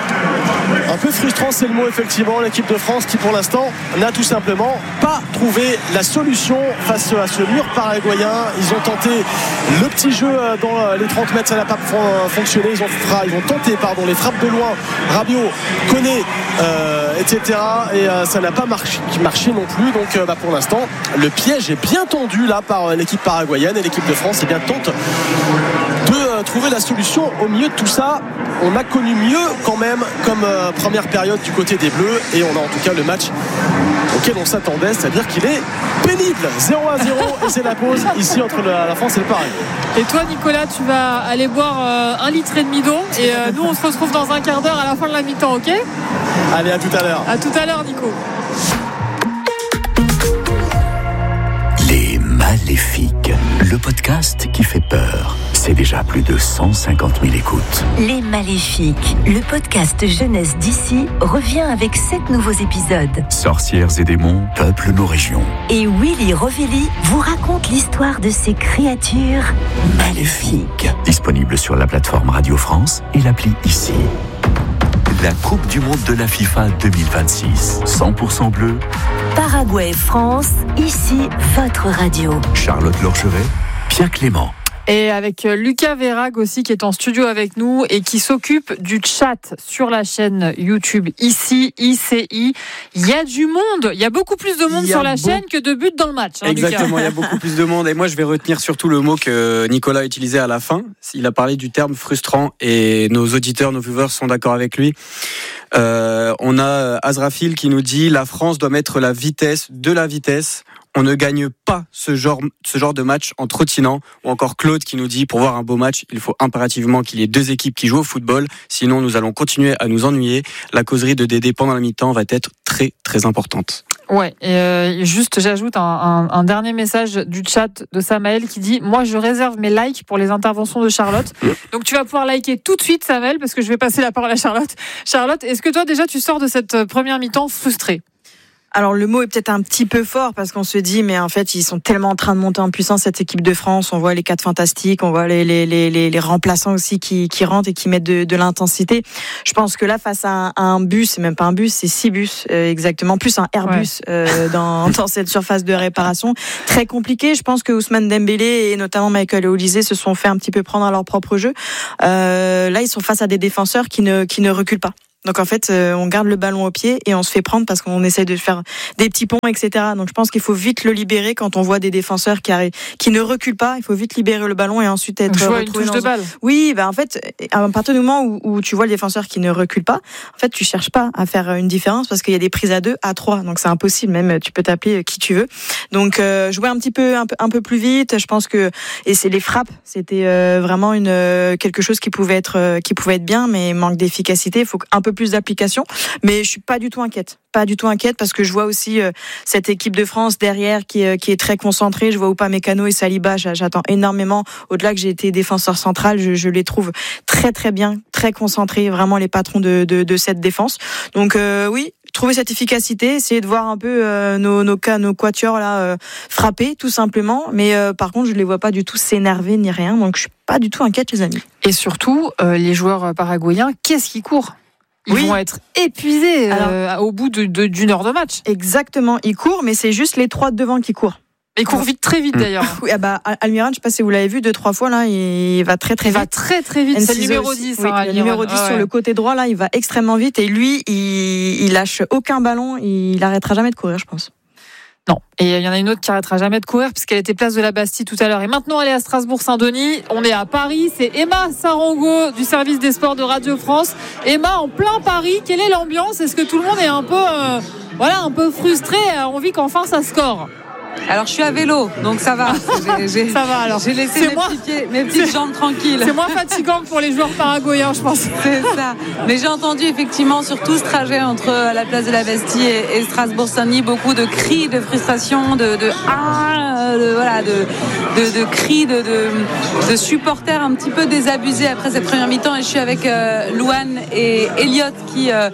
un peu frustrant, c'est le mot effectivement. L'équipe de France qui pour l'instant n'a tout simplement pas trouvé la solution face à ce mur paraguayen. Ils ont tenté le petit jeu dans les trente mètres, ça n'a pas fonctionné. Ils ont, ils ont tenté pardon, les frappes de loin, Rabiot, Koné, euh, et cetera, et euh, ça n'a pas marché, marché non plus. Donc euh, bah, pour l'instant le piège est bien tendu là par l'équipe paraguayenne, et l'équipe de France est bien tente de euh, trouver la solution au milieu de tout ça. On a connu mieux quand même comme euh, première période du côté des Bleus, et on a en tout cas le match auquel on s'attendait, c'est-à-dire qu'il est pénible. zéro à zéro, et c'est la pause ici entre la, la France et le Paraguay. Et toi Nicolas, tu vas aller boire euh, un litre et demi d'eau, et euh, nous on se retrouve dans un quart d'heure à la fin de la mi-temps, ok ? Allez, à tout à l'heure. À tout à l'heure Nico. Les Maléfiques, le podcast qui fait peur. C'est déjà plus de cent cinquante mille écoutes. Les Maléfiques, le podcast jeunesse d'ici, revient avec sept nouveaux épisodes. Sorcières et démons peuplent nos régions. Et Willy Rovelli vous raconte l'histoire de ces créatures maléfiques. Disponible sur la plateforme Radio France et l'appli Ici. La Coupe du Monde de la FIFA deux mille vingt-six. cent pour cent bleu. Paraguay, France, ici, votre radio. Charlotte Lorgeret, Pierre Clément. Et avec Lucas Verag aussi qui est en studio avec nous et qui s'occupe du chat sur la chaîne YouTube ici, I C I. Il y a du monde, il y a beaucoup plus de monde sur la beau... chaîne que de buts dans le match. Hein, Exactement, Lucas. Il y a beaucoup plus de monde, et moi je vais retenir surtout le mot que Nicolas a utilisé à la fin. Il a parlé du terme frustrant, et nos auditeurs, nos viewers sont d'accord avec lui. Euh, on a Azrafil qui nous dit: la France doit mettre la vitesse de la vitesse. On ne gagne pas ce genre, ce genre de match en trottinant. Ou encore Claude qui nous dit: pour voir un beau match, il faut impérativement qu'il y ait deux équipes qui jouent au football. Sinon, nous allons continuer à nous ennuyer. La causerie de Dédé pendant la mi-temps va être très, très importante. Ouais, et euh, juste j'ajoute un, un, un dernier message du chat de Samaël qui dit: moi je réserve mes likes pour les interventions de Charlotte. Donc tu vas pouvoir liker tout de suite Samaël, parce que je vais passer la parole à Charlotte. Charlotte, est-ce que toi déjà tu sors de cette première mi-temps frustrée ? Alors le mot est peut-être un petit peu fort parce qu'on se dit mais en fait ils sont tellement en train de monter en puissance cette équipe de France. On voit les quatre fantastiques, on voit les les les les, les remplaçants aussi qui qui rentrent et qui mettent de, de l'intensité. Je pense que là face à un, à un bus, c'est même pas un bus, c'est six bus euh, exactement, plus un Airbus ouais. euh, dans dans cette surface de réparation très compliqué. Je pense que Ousmane Dembélé et notamment Michael Olise se sont fait un petit peu prendre à leur propre jeu. Euh, là ils sont face à des défenseurs qui ne qui ne reculent pas. Donc en fait, euh, on garde le ballon au pied et on se fait prendre parce qu'on essaie de faire des petits ponts, et cetera. Donc je pense qu'il faut vite le libérer quand on voit des défenseurs qui arrivent, qui ne reculent pas. Il faut vite libérer le ballon et ensuite être retrouvé une touche dans... de balle. Oui, bah en fait, à partir du moment où, où tu vois le défenseur qui ne recule pas, en fait, tu cherches pas à faire une différence parce qu'il y a des prises à deux, à trois. Donc c'est impossible. Même tu peux t'appeler qui tu veux. Donc euh, jouer un petit peu, un peu, un peu plus vite. Je pense que et c'est les frappes. C'était euh, vraiment une quelque chose qui pouvait être qui pouvait être bien, mais manque d'efficacité. Il faut un peu plus d'application. Mais je suis pas du tout inquiète. Pas du tout inquiète parce que je vois aussi euh, cette équipe de France derrière qui, euh, qui est très concentrée. Je vois Upamecano et Saliba. J'attends énormément. Au-delà que j'ai été défenseur central, je, je les trouve très très bien, très concentrés. Vraiment les patrons de, de, de cette défense. Donc euh, oui, trouver cette efficacité, essayer de voir un peu euh, nos nos cas, nos quatuors là euh, frapper tout simplement. Mais euh, par contre, je les vois pas du tout s'énerver ni rien. Donc je suis pas du tout inquiète, les amis. Et surtout, euh, les joueurs paraguayens, qu'est-ce qui court ? Ils oui. vont être épuisés euh, Alors, au bout de, de, d'une heure de match. Exactement, ils courent, mais c'est juste les trois de devant qui courent. Il court vite, très vite d'ailleurs. Oui, ah bah, Almiron, je ne sais pas si vous l'avez vu deux, trois fois, là, il va très très vite. Il va très très vite, c'est le numéro dix. Oui, hein, le numéro dix ah, sur ouais. le côté droit, là, il va extrêmement vite. Et lui, il, il lâche aucun ballon, il n'arrêtera jamais de courir, je pense. Non. Et il y en a une autre qui arrêtera jamais de courir puisqu'elle était place de la Bastille tout à l'heure. Et maintenant, elle est à Strasbourg-Saint-Denis. On est à Paris. C'est Emma Sarango du service des sports de Radio France. Emma, en plein Paris, quelle est l'ambiance ? Est-ce que tout le monde est un peu, euh, voilà, un peu frustré, a envie qu'enfin ça score ? Alors je suis à vélo, donc ça va. J'ai, j'ai, ça va alors. J'ai laissé mes, moins, petits pieds, mes petites c'est, jambes tranquilles. C'est moins fatigant que pour les joueurs paraguayens, je pense. C'est ça. Mais j'ai entendu effectivement sur tout ce trajet entre la place de la Bastille et, et Strasbourg-Saint-Denis beaucoup de cris de frustration, de, de ah, de, voilà, de, de, de cris de, de, de supporters un petit peu désabusés après cette première mi-temps. Et je suis avec euh, Louane et Elliot qui euh,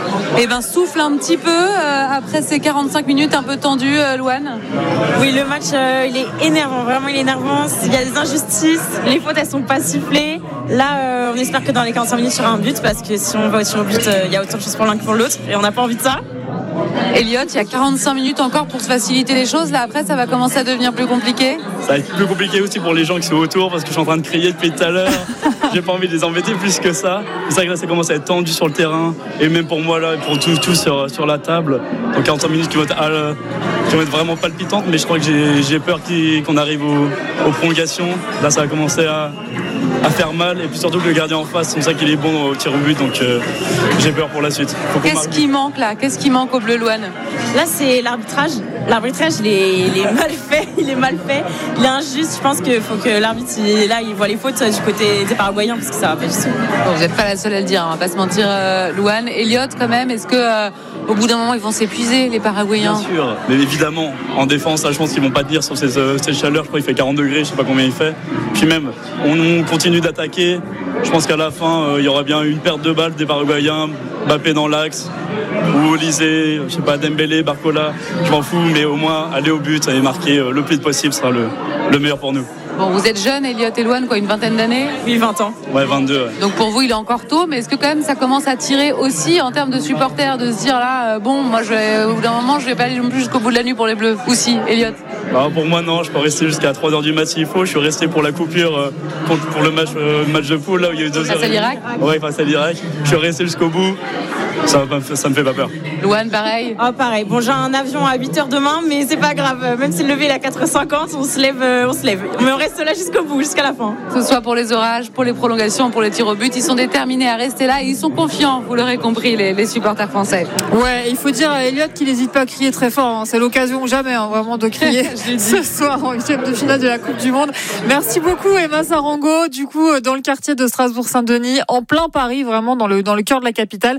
eh ben, soufflent un petit peu euh, après ces quarante-cinq minutes un peu tendues. Euh, Louane. Oui, le match, euh, il est énervant, vraiment il est énervant. Il y a des injustices, les fautes, elles sont pas sifflées. Là, euh, on espère que dans les quarante-cinq minutes, il y aura un but, parce que si on va sur le but, euh, il y a autant de choses pour l'un que pour l'autre, et on n'a pas envie de ça. Elliot, il y a quarante-cinq minutes encore pour se faciliter les choses. Là, après, ça va commencer à devenir plus compliqué. Ça va être plus compliqué aussi pour les gens qui sont autour, parce que je suis en train de crier depuis tout à l'heure. J'ai pas envie de les embêter plus que ça. C'est vrai que là, ça commence à être tendu sur le terrain, et même pour moi, là, et pour tous, tous sur, sur la table. Donc quarante-cinq minutes qui vont être, à, qui vont être vraiment palpitantes, mais je crois que j'ai, j'ai peur qu'on arrive aux, aux prolongations. Là, ça va commencer à, à faire mal, et puis surtout que le gardien en face, c'est ça qu'il est bon au tir au but, donc euh, j'ai peur pour la suite. Qu'est-ce qui manque là ? Qu'est-ce qui manque au bleu, Louane ? Là, c'est l'arbitrage. L'arbitrage, il est, il est mal fait. Il est mal fait. Il est injuste. Je pense qu'il faut que l'arbitre, il, là, il voit les fautes du côté des Paraguayens, parce que ça va pas du tout. Bon, vous n'êtes pas la seule à le dire, hein, on va pas se mentir, euh, Louane. Elliot, quand même, est-ce que euh, au bout d'un moment, ils vont s'épuiser, les Paraguayens ? Bien sûr, mais évidemment, en défense, là, je pense qu'ils vont pas tenir sur cette, cette chaleur. Je crois qu'il fait quarante degrés, je sais pas combien il fait. Puis même, on, on continue d'attaquer. Je pense qu'à la fin, euh, il y aura bien une perte de balles des Paraguayens, Mbappé dans l'axe, ou Olise, je sais pas, Dembélé, Barcola, je m'en fous, mais au moins aller au but et marquer euh, le plus possible sera le, le meilleur pour nous. Bon, vous êtes jeune, Elliot et Louane, quoi, une vingtaine d'années ? Oui, vingt ans. Ouais, vingt-deux. Ouais. Donc pour vous, il est encore tôt, mais est-ce que quand même ça commence à tirer aussi en termes de supporters, de se dire là, euh, bon, moi, je vais, au bout d'un moment, je vais pas aller non plus jusqu'au bout de la nuit pour les Bleus, ou si, Elliot ? Bah, pour moi, non, je peux rester jusqu'à trois heures du mat s'il faut. Je suis resté pour la coupure, euh, pour, pour le match, euh, match de poule, là où il y a eu deux heures. Face à l'Irak ? Ouais, face à l'Irak. Je suis resté jusqu'au bout. Ça, ça me fait pas peur. Louane, pareil ? Ah, pareil. Bon, j'ai un avion à huit heures demain, mais c'est pas grave. Même si le lever est à quatre heures cinquante, on se lève, on se lève. Mais on reste là jusqu'au bout, jusqu'à la fin. Que ce soit pour les orages, pour les prolongations, pour les tirs au but, ils sont déterminés à rester là et ils sont confiants, vous l'aurez compris, les, les supporters français. Ouais, il faut dire à Elliot qu'il n'hésite pas à crier très fort. Hein. C'est l'occasion jamais, hein, vraiment, de crier ce soir en huitième de finale de la Coupe du Monde. Merci beaucoup, Emma Sarango. Du coup, dans le quartier de Strasbourg-Saint-Denis, en plein Paris, vraiment dans le, dans le cœur de la capitale. Euh,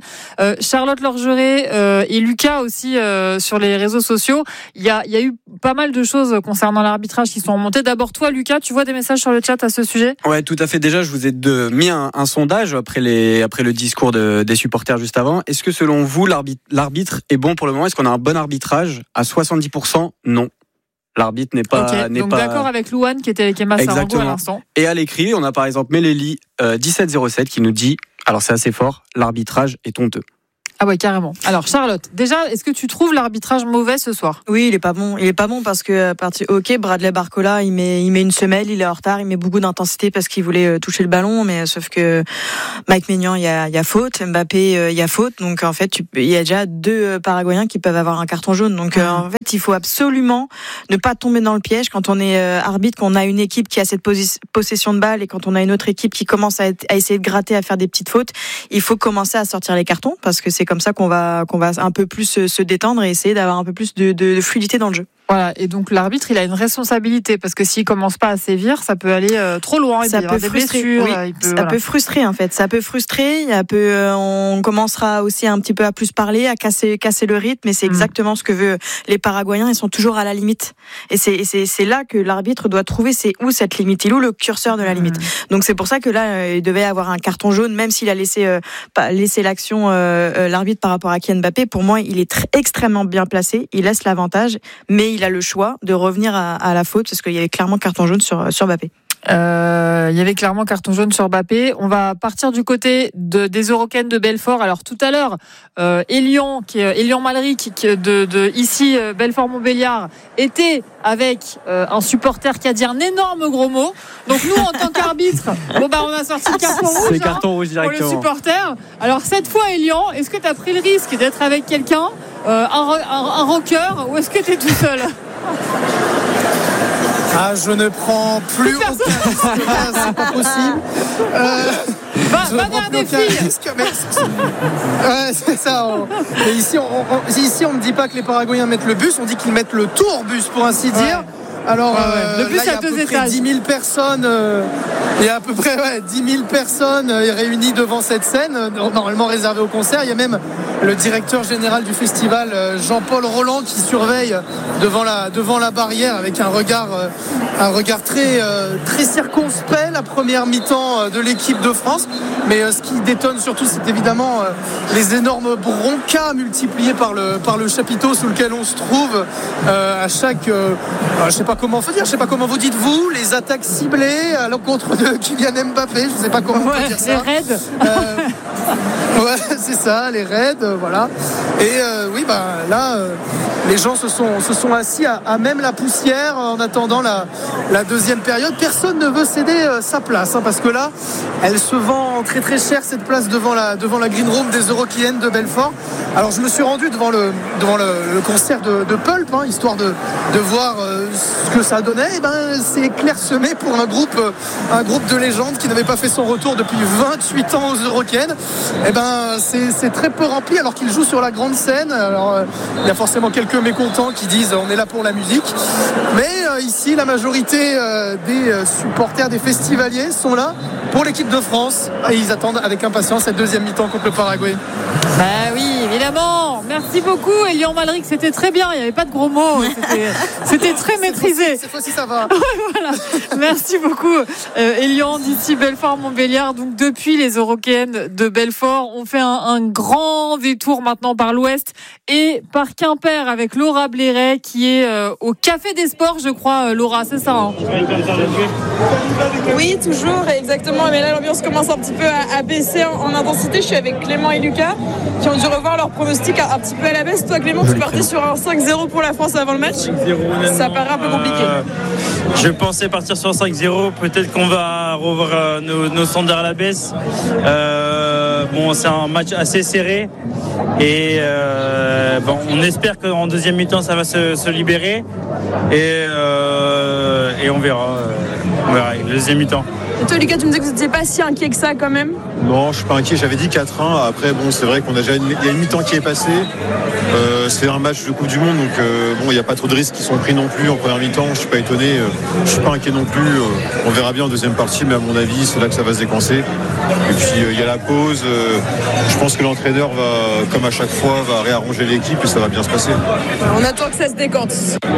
Euh, Charlotte Lorgeret euh, et Lucas aussi euh, sur les réseaux sociaux. Il y a, il y a eu pas mal de choses concernant l'arbitrage qui sont remontées. D'abord, toi, Lucas, tu vois des messages sur le chat à ce sujet ? Ouais, tout à fait. Déjà, je vous ai de, mis un, un sondage après, les, après le discours de, des supporters juste avant. Est-ce que selon vous, l'arbitre, l'arbitre est bon pour le moment ? Est-ce qu'on a un bon arbitrage ? À soixante-dix pour cent, non. L'arbitre n'est pas. Okay, n'est donc pas... d'accord avec Louane qui était avec Emma Sarango à l'instant. Et à l'écrit, on a par exemple Mélélie euh, dix-sept zéro sept qui nous dit, alors c'est assez fort, l'arbitrage est honteux. Ah ouais, carrément. Alors Charlotte, déjà, est-ce que tu trouves l'arbitrage mauvais ce soir ? Oui, il est pas bon. Il est pas bon parce que à partir, ok, Bradley Barcola, il met, il met une semelle, il est en retard, il met beaucoup d'intensité parce qu'il voulait toucher le ballon, mais sauf que Mike Maignan, il y a, il y a faute, Mbappé, il y a faute, donc en fait, tu, il y a déjà deux Paraguayens qui peuvent avoir un carton jaune. Donc mmh. en fait, il faut absolument ne pas tomber dans le piège quand on est arbitre, qu'on a une équipe qui a cette posi- possession de balle et quand on a une autre équipe qui commence à, être, à essayer de gratter, à faire des petites fautes. Il faut commencer à sortir les cartons parce que c'est comme ça qu'on va qu'on va un peu plus se détendre et essayer d'avoir un peu plus de, de, de fluidité dans le jeu. Voilà, et donc l'arbitre, il a une responsabilité parce que s'il commence pas à sévir, ça peut aller euh, trop loin. Ça peut frustrer. Blessures, oui. il peut, ça voilà. peut frustrer en fait. Ça peut frustrer. Il y a peu, euh, on commencera aussi un petit peu à plus parler, à casser casser le rythme. Et c'est exactement mmh. ce que veulent les Paraguayens. Ils sont toujours à la limite. Et c'est et c'est c'est là que l'arbitre doit trouver c'est où cette limite, il est où le curseur de la limite. Mmh. Donc c'est pour ça que là, euh, il devait avoir un carton jaune, même s'il a laissé euh, pas laissé l'action euh, euh, l'arbitre par rapport à Kylian Mbappé. Pour moi, il est très, extrêmement bien placé. Il laisse l'avantage, mais il a le choix de revenir à, à la faute parce qu'il y avait clairement carton jaune sur, sur Mbappé. Euh, il y avait clairement carton jaune sur Mbappé. On va partir du côté de, des Eurocaines de Belfort. Alors tout à l'heure, euh, Elian, qui est Elian Malric, qui de, de ici euh, Belfort-Montbéliard, était avec euh, un supporter qui a dit un énorme gros mot. Donc nous, en tant qu'arbitre, bon bah on a sorti le carton rouge, c'est carton rouge hein, pour le supporter. Alors cette fois, Elian, est-ce que tu as pris le risque d'être avec quelqu'un, euh, un, un, un rocker, ou est-ce que tu es tout seul ? Ah, je ne prends plus aucun risque, c'est pas possible. Euh, va va vers des filles. Risque, mais... ouais, c'est ça. On... Et ici, on, on, ici, on ne dit pas que les Paraguayens mettent le bus, on dit qu'ils mettent le tourbus, pour ainsi dire. Ouais. Alors, ouais, ouais. Euh, le bus là, il y a à à deux peu étages. près dix mille personnes. Euh, il y a à peu près ouais, dix mille personnes euh, réunies devant cette scène, euh, normalement réservée au concert. Il y a même le directeur général du festival, euh, Jean-Paul Roland, qui surveille devant la, devant la barrière avec un regard, euh, un regard très, euh, très circonspect la première mi-temps euh, de l'équipe de France. Mais euh, ce qui détonne surtout, c'est évidemment euh, les énormes broncas multipliés par le, par le chapiteau sous lequel on se trouve euh, à chaque... Euh, je sais pas comment faut dire, je sais pas comment vous dites vous, les attaques ciblées à l'encontre de Kylian Mbappé, je sais pas comment ouais, on peut dire ça. Les raids. Euh, ouais, c'est ça, les raids, euh, voilà. Et euh, oui, bah là, euh, les gens se sont, se sont assis à, à même la poussière en attendant la, la deuxième période. Personne ne veut céder euh, sa place, hein, parce que là, elle se vend très très cher cette place devant la, devant la Green Room des Eurocliennes de Belfort. Alors je me suis rendu devant le, devant le, le concert de, de Pulp, hein, histoire de, de voir euh, ce que ça donnait. Et ben c'est clairsemé pour un groupe, euh, un groupe de légendes qui n'avait pas fait son retour depuis vingt-huit ans aux Eurocliennes. Et ben c'est, c'est très peu rempli alors qu'ils jouent sur la grande scène. Alors euh, il y a forcément quelques mécontents qui disent on est là pour la musique. Mais euh, ici la majorité euh, des euh, supporters, des festivaliers sont là pour l'équipe de France et ils attendent avec impatience cette deuxième mi-temps contre le Paraguay. Bah oui, évidemment. Merci beaucoup, Elian Malric. C'était très bien. Il n'y avait pas de gros mots. C'était, c'était très maîtrisé. Cette fois-ci, ça va. Voilà. Merci beaucoup, euh, Elian, d'ici Belfort-Montbéliard. Donc, depuis les Eurockéennes de Belfort, on fait un, un grand détour maintenant par l'ouest et par Quimper avec Laura Blairet qui est euh, au Café des Sports, je crois, euh, Laura, c'est ça hein? Oui, toujours, exactement. Mais là, l'ambiance commence un petit peu à, à baisser en, en intensité. Je suis avec Clément et Lucas qui ont dû revoir leur pronostic un, un petit peu à la baisse. Toi, Clément, tu partais sur un cinq zéro pour la France avant le match. Ça paraît un peu compliqué. Euh, je pensais partir sur un cinq zéro. Peut-être qu'on va revoir euh, nos, nos standards à la baisse. Euh, bon, c'est un match assez serré. Et euh, bon, on espère qu'en deuxième mi-temps, ça va se, se libérer. Et, euh, et on verra. On verra, le deuxième mi-temps. Et toi, Lucas, tu me disais que vous n'étiez pas si inquiet que ça quand même? Non, je suis pas inquiet, j'avais dit quatre un. Après, bon, c'est vrai qu'on a déjà une, il y a une mi-temps qui est passée. Euh, c'est un match de Coupe du Monde, donc euh, bon, il n'y a pas trop de risques qui sont pris non plus en première mi-temps. Je suis pas étonné, euh, je suis pas inquiet non plus. Euh, on verra bien en deuxième partie, mais à mon avis, c'est là que ça va se décoincer. Et puis il euh, y a la pause. Euh, je pense que l'entraîneur va, comme à chaque fois, va réarranger l'équipe et ça va bien se passer. On attend que ça se décante.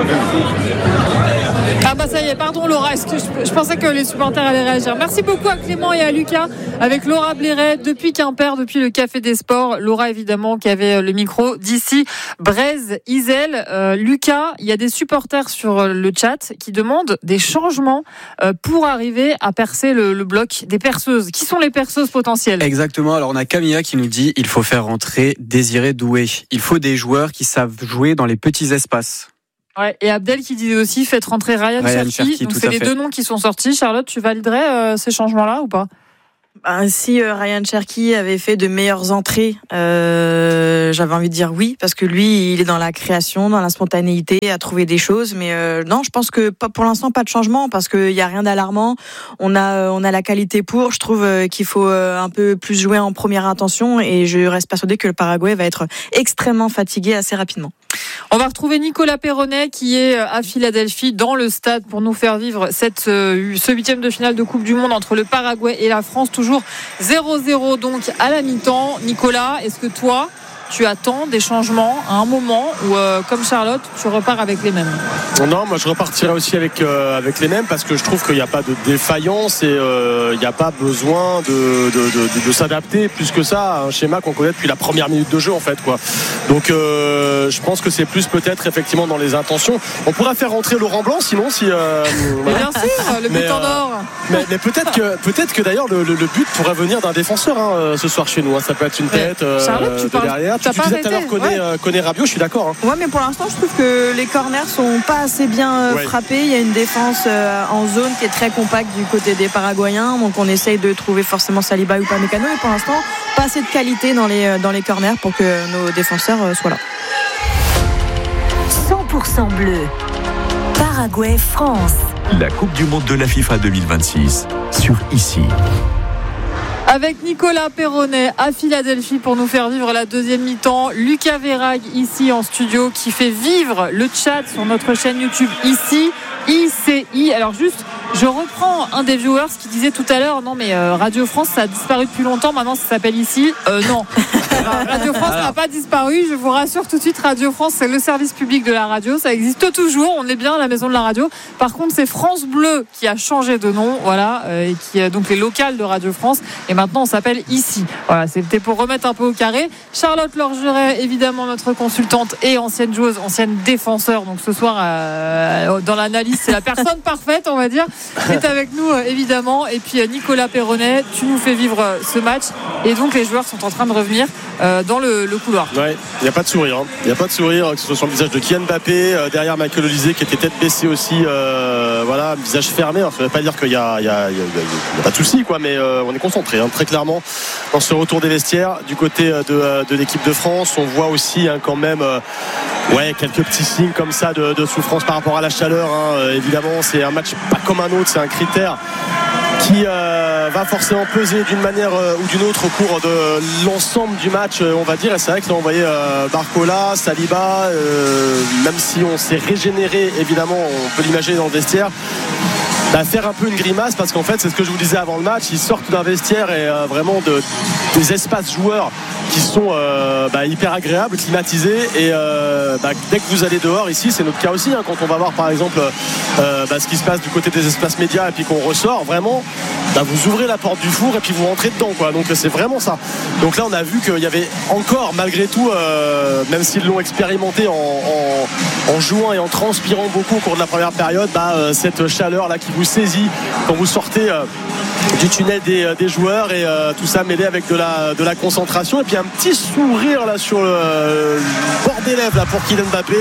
Ah bah ça y est, pardon Laura, est-ce que je, je pensais que les supporters allaient réagir. Merci beaucoup à Clément et à Lucas avec Laura Blairet depuis Quimper, depuis le Café des Sports. Laura évidemment qui avait le micro d'ici Brésil-Isel. Euh, Lucas, il y a des supporters sur le chat qui demandent des changements euh, pour arriver à percer le, le bloc des perceuses. Qui sont les perceuses potentielles? Exactement, alors on a Camilla qui nous dit il faut faire rentrer Désiré Doué. Il faut des joueurs qui savent jouer dans les petits espaces. Ouais, et Abdel qui disait aussi faites rentrer Ryan, Ryan Cherki. Cherki. Donc tout c'est à les fait. deux noms qui sont sortis. Charlotte, tu validerais euh, ces changements-là ou pas? Bah, si euh, Ryan Cherki avait fait de meilleures entrées, euh, j'avais envie de dire oui, parce que lui, il est dans la création, dans la spontanéité, à trouver des choses. Mais euh, non, je pense que pas, pour l'instant, pas de changement, parce qu'il n'y a rien d'alarmant. On a, on a la qualité pour. Je trouve euh, qu'il faut euh, un peu plus jouer en première intention, et je reste persuadée que le Paraguay va être extrêmement fatigué assez rapidement. On va retrouver Nicolas Perronnet qui est à Philadelphie dans le stade pour nous faire vivre cette, ce huitième de finale de Coupe du Monde entre le Paraguay et la France. Toujours zéro zéro donc à la mi-temps. Nicolas, est-ce que toi, tu attends des changements à un moment ou euh, comme Charlotte, tu repars avec les mêmes? Non, moi je repartirai aussi avec, euh, avec les mêmes parce que je trouve qu'il n'y a pas de défaillance et euh, il n'y a pas besoin de, de, de, de s'adapter plus que ça à un schéma qu'on connaît depuis la première minute de jeu en fait, quoi. Donc euh, je pense que c'est plus peut-être effectivement dans les intentions. On pourrait faire rentrer Laurent Blanc sinon si... Euh, mais bien sûr, le but mais, en or. Euh, mais, mais peut-être que, peut-être que d'ailleurs le, le, le but pourrait venir d'un défenseur hein, ce soir chez nous. Hein. Ça peut être une tête euh, Charlotte, tu de parles, derrière. Tu, tu disais tout à l'heure connaît, ouais. euh, connaît Rabiot, je suis d'accord. Hein. Ouais, mais pour l'instant, je trouve que les corners sont pas assez bien euh, ouais. frappés. Il y a une défense euh, en zone qui est très compacte du côté des Paraguayens. Donc, on essaye de trouver forcément Saliba ou Upamecano. Et pour l'instant, pas assez de qualité dans les, dans les corners pour que nos défenseurs euh, soient là. cent pour cent bleu. Paraguay, France. La Coupe du Monde de la FIFA deux mille vingt-six sur Ici. Avec Nicolas Perronnet à Philadelphie pour nous faire vivre la deuxième mi-temps. Lucas Verhaeghe ici en studio qui fait vivre le chat sur notre chaîne YouTube Ici, I C I. Alors juste, je reprends un des viewers qui disait tout à l'heure, non mais euh, Radio France ça a disparu depuis longtemps, maintenant ça s'appelle Ici. Euh, non, alors, Radio France n'a pas disparu, je vous rassure tout de suite, Radio France c'est le service public de la radio, ça existe toujours, on est bien à la maison de la radio. Par contre c'est France Bleu qui a changé de nom, voilà, euh, et qui donc les locales de Radio France, et maintenant on s'appelle Ici. Voilà, c'était pour remettre un peu au carré. Charlotte Lorgeret, évidemment notre consultante et ancienne joueuse, ancienne défenseur, donc ce soir euh, dans l'analyse c'est la personne parfaite on va dire, est avec nous euh, évidemment. Et puis euh, Nicolas Perronnet, tu nous fais vivre euh, ce match et donc les joueurs sont en train de revenir euh, dans le, le couloir. Ouais, il n'y a pas de sourire, hein. Il n'y a pas de sourire, que ce soit sur le visage de Kylian Mbappé, euh, derrière Michael Olise qui était tête baissée aussi, euh, voilà, visage fermé. Alors, ça ne veut pas dire qu'il n'y a, il y a, il y a, il y a pas de souci, quoi, mais euh, on est concentré, hein, très clairement dans ce retour des vestiaires du côté de, de l'équipe de France. On voit aussi hein, quand même euh, ouais, quelques petits signes comme ça de, de souffrance par rapport à la chaleur, hein. euh, évidemment c'est un match pas comme un autre, c'est un critère qui euh, va forcément peser d'une manière euh, ou d'une autre au cours de l'ensemble du match, euh, on va dire. Et c'est vrai que là on voyait euh, Barcola, Saliba, euh, même si on s'est régénéré évidemment, on peut l'imaginer dans le vestiaire, bah, faire un peu une grimace parce qu'en fait c'est ce que je vous disais avant le match, ils sortent d'un vestiaire et euh, vraiment de, des espaces joueurs qui sont euh, bah, hyper agréables, climatisés, et euh, bah, dès que vous allez dehors ici, c'est notre cas aussi hein, quand on va voir par exemple euh, bah, ce qui se passe du côté des espaces médias et puis qu'on ressort, vraiment bah, vous ouvrez la porte du four et puis vous rentrez dedans, quoi. Donc c'est vraiment ça. Donc là on a vu qu'il y avait encore malgré tout euh, même s'ils l'ont expérimenté en, en, en jouant et en transpirant beaucoup au cours de la première période, bah, euh, cette chaleur là qui vous saisit quand vous sortez euh, du tunnel des, des joueurs, et euh, tout ça mêlé avec de la, de la concentration et puis un petit sourire là sur le, le bord des lèvres là pour Kylian Mbappé,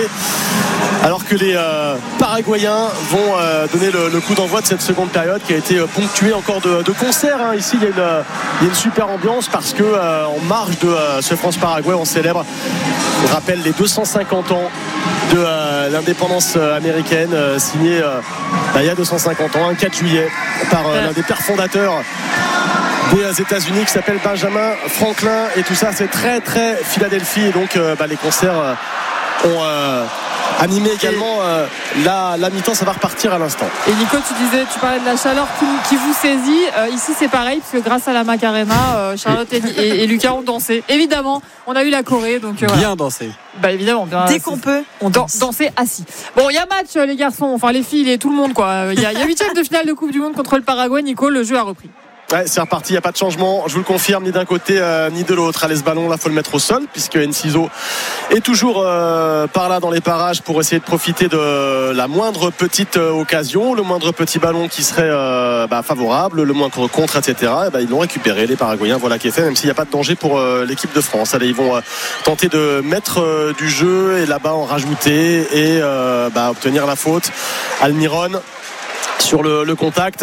alors que les euh, Paraguayens vont euh, donner le, le coup d'envoi de cette seconde période qui a été ponctuée encore de, de concerts, hein. Ici il y, a une, il y a une super ambiance parce que euh, en marge de euh, ce France-Paraguay on célèbre, on rappelle les deux cent cinquante ans de euh, l'indépendance américaine, euh, signée euh, il y a deux cent cinquante ans, un quatre juillet, par euh, l'un des pères fondateurs des États-Unis qui s'appelle Benjamin Franklin. Et tout ça, c'est très très Philadelphie. Et donc euh, bah, les concerts euh, ont euh, animé également euh, la, la mi-temps. Ça va repartir à l'instant. Et Nico, tu disais, tu parlais de la chaleur qui, qui vous saisit. Euh, ici, c'est pareil, parce que grâce à la Macarena, euh, Charlotte et, et, et Lucas ont dansé. Évidemment, on a eu la Corée. Donc, euh, bien voilà. dansé. Bah évidemment, bien, dès qu'on peut, on danse. Danser assis. Bon, il y a match, les garçons, enfin les filles et tout le monde, quoi. Il y a huitième de finale de Coupe du Monde contre le Paraguay. Nico, le jeu a repris. Ouais, c'est reparti, il n'y a pas de changement, je vous le confirme, ni d'un côté euh, ni de l'autre. Allez, ce ballon là, faut le mettre au sol, puisque Enciso est toujours euh, par là dans les parages pour essayer de profiter de la moindre petite euh, occasion, le moindre petit ballon qui serait euh, bah, favorable, le moindre contre, et cetera. Et bah, ils l'ont récupéré, les Paraguayens, voilà qui est fait, même s'il n'y a pas de danger pour euh, l'équipe de France. Allez, ils vont euh, tenter de mettre euh, du jeu et là-bas en rajouter et euh, bah, obtenir la faute. Almiron sur le, le contact.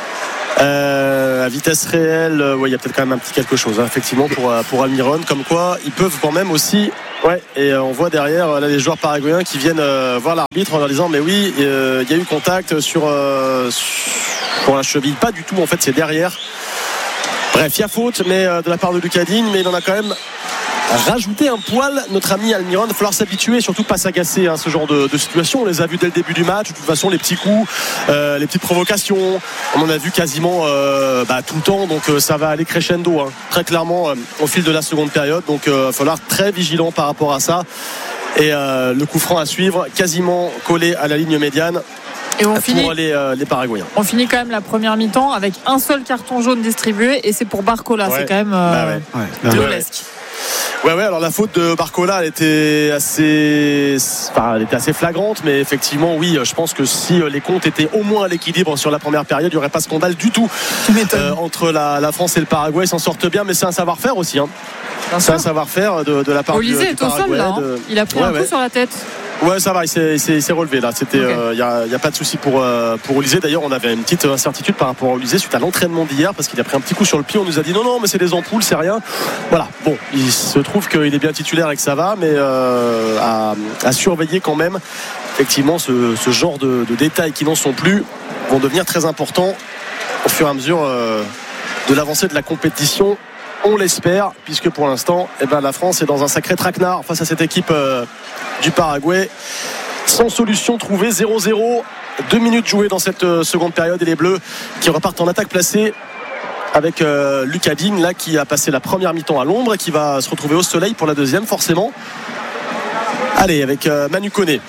Euh, à vitesse réelle, euh, ouais, il y a peut-être quand même un petit quelque chose, hein, effectivement, pour, pour Almiron. Comme quoi, ils peuvent quand même aussi. Ouais, et euh, on voit derrière là, les joueurs paraguayens qui viennent euh, voir l'arbitre en leur disant mais oui, euh, il y a eu contact sur, euh, sur la cheville. Pas du tout, en fait, c'est derrière. Bref, il y a faute, mais euh, de la part de Lucas Digne, mais il en a quand même rajouter un poil, notre ami Almiron. Il va falloir s'habituer, surtout pas s'agacer, hein, ce genre de, de situation. On les a vus dès le début du match. De toute façon, les petits coups, euh, les petites provocations, on en a vu quasiment euh, bah, tout le temps. Donc euh, ça va aller crescendo, hein, très clairement, euh, au fil de la seconde période. Donc il euh, va falloir être très vigilant par rapport à ça. Et euh, le coup franc à suivre, quasiment collé à la ligne médiane. Et on pour finit, les, euh, les Paraguayens. On finit quand même la première mi-temps avec un seul carton jaune distribué, et c'est pour Barcola. Ouais. C'est quand même euh, bah ouais. violesque. Ouais, ouais, alors la faute de Barcola, elle était assez, enfin, elle était assez flagrante, mais effectivement, oui, je pense que si les comptes étaient au moins à l'équilibre sur la première période, il n'y aurait pas scandale du tout euh, entre la, la France et le Paraguay. Ils s'en sortent bien, mais c'est un savoir-faire aussi, hein. C'est un savoir-faire de, de la part Olysée du, du Paraguay. est au sol, là, hein. de... Il a pris ouais, un coup ouais. sur la tête. Ouais, ça va, il s'est, il s'est, il s'est relevé là. C'était, il okay. euh, y a, y a pas de souci pour euh, pour Olysée. D'ailleurs, on avait une petite incertitude par rapport à Olysée suite à l'entraînement d'hier parce qu'il a pris un petit coup sur le pied. On nous a dit non, non, mais c'est des ampoules, c'est rien. Voilà. Bon, il se trouve qu'il est bien titulaire et que ça va, mais euh, à, à surveiller quand même. Effectivement, ce, ce genre de, de détails qui n'en sont plus vont devenir très importants au fur et à mesure euh, de l'avancée de la compétition. On l'espère, puisque pour l'instant, eh ben, la France est dans un sacré traquenard face à cette équipe euh, du Paraguay. Sans solution trouvée, zéro zéro. Deux minutes jouées dans cette euh, seconde période et les Bleus qui repartent en attaque placée avec euh, Lucas Digne, là, qui a passé la première mi-temps à l'ombre et qui va se retrouver au soleil pour la deuxième, forcément. Allez, avec euh, Manu Koné.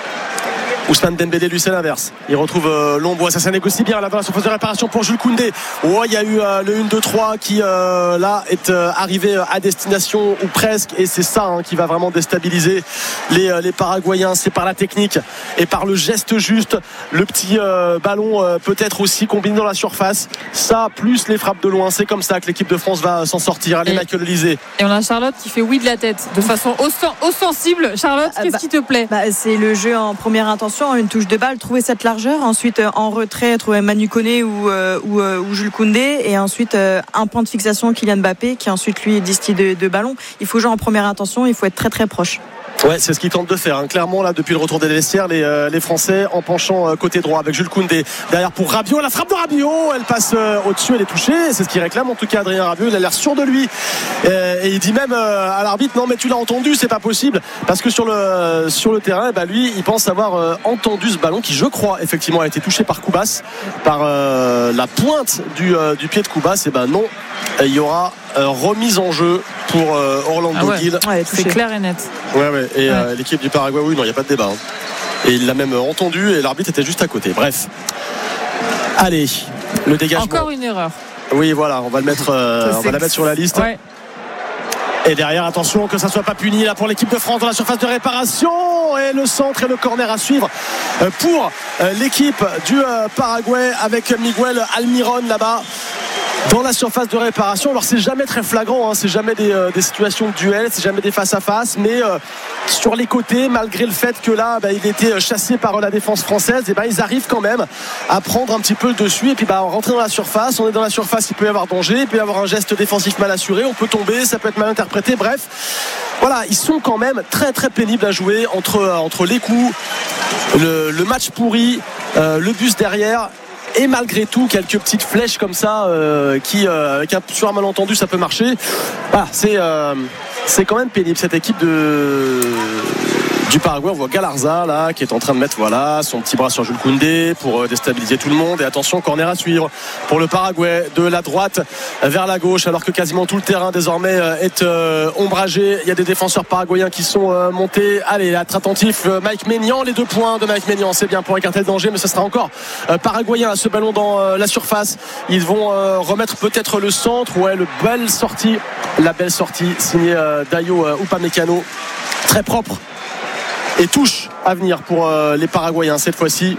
Ousmane Dembélé, lui, c'est l'inverse. Il retrouve euh, l'ombre. Ça, ça négocie bien là dans la surface de réparation pour Jules Koundé. Oh, il y a eu euh, le un deux trois qui euh, là est euh, arrivé à destination ou presque. Et c'est ça hein, qui va vraiment déstabiliser les, euh, les Paraguayens. C'est par la technique et par le geste juste. Le petit euh, ballon euh, peut-être aussi combiné dans la surface. Ça, plus les frappes de loin. C'est comme ça que l'équipe de France va s'en sortir. Allez, Michael Olysée. Et on a Charlotte qui fait oui de la tête de façon ostensible. Charlotte, qu'est-ce bah, qui te plaît? bah, C'est le jeu en première intention. Une touche de balle, trouver cette largeur, ensuite en retrait trouver Manu Koné ou, euh, ou, euh, ou Jules Koundé, et ensuite euh, un point de fixation Kylian Mbappé qui ensuite lui distille de, de ballon. Il faut jouer en première intention, il faut être très très proche. Ouais, c'est ce qu'ils tentent de faire, hein. Clairement là depuis le retour des vestiaires, les, euh, les Français en penchant euh, côté droit avec Jules Koundé derrière pour Rabiot, la frappe de Rabiot, elle passe euh, au-dessus, elle est touchée, c'est ce qu'il réclame en tout cas Adrien Rabiot. Il a l'air sûr de lui euh, et il dit même euh, à l'arbitre non mais tu l'as entendu, c'est pas possible, parce que sur le, sur le terrain bah, lui il pense avoir euh, entendu ce ballon qui je crois effectivement a été touché par Koubas, par euh, la pointe du, euh, du pied de Koubas. Et ben non, il y aura euh, remise en jeu pour euh, Orlando ah ouais. Gil. Ouais, c'est clair et net. Ouais, ouais. Et ouais. Euh, l'équipe du Paraguay, oui, non, il n'y a pas de débat. Hein. Et il l'a même entendu et l'arbitre était juste à côté. Bref. Allez, le dégagement. Encore une erreur. Oui, voilà, on va le mettre, euh, on va la mettre sur la liste. Ouais. Et derrière, attention que ça ne soit pas puni là pour l'équipe de France dans la surface de réparation. Et le centre et le corner à suivre pour l'équipe du Paraguay avec Miguel Almiron là-bas dans la surface de réparation. Alors c'est jamais très flagrant, hein. C'est jamais des, euh, des situations de duel, c'est jamais des face à face, mais euh, sur les côtés, malgré le fait que là bah, il était chassé par la défense française, et bah, ils arrivent quand même à prendre un petit peu le dessus et puis bah, rentrer dans la surface. On est dans la surface, il peut y avoir danger, il peut y avoir un geste défensif mal assuré, on peut tomber, ça peut être mal interprété. Bref, voilà, ils sont quand même très très pénibles à jouer entre, entre les coups, le, le match pourri euh, le bus derrière. Et malgré tout, quelques petites flèches comme ça euh, qui, euh, avec un, sur un malentendu, ça peut marcher. Voilà, c'est, euh, c'est quand même pénible cette équipe de... du Paraguay. On voit Galarza là qui est en train de mettre voilà son petit bras sur Jules Koundé pour déstabiliser tout le monde. Et attention, corner à suivre pour le Paraguay de la droite vers la gauche, alors que quasiment tout le terrain désormais est euh, ombragé. Il y a des défenseurs paraguayens qui sont euh, montés. Allez, être attentif, Mike Maignan, les deux points de Mike Maignan, c'est bien pour écarter le danger, mais ce sera encore euh, paraguayen à ce ballon dans euh, la surface. Ils vont euh, remettre peut-être le centre. Ouais, le belle sortie, la belle sortie signée euh, Dayo euh, Upamecano, très propre. Et touche à venir pour euh, les Paraguayens cette fois-ci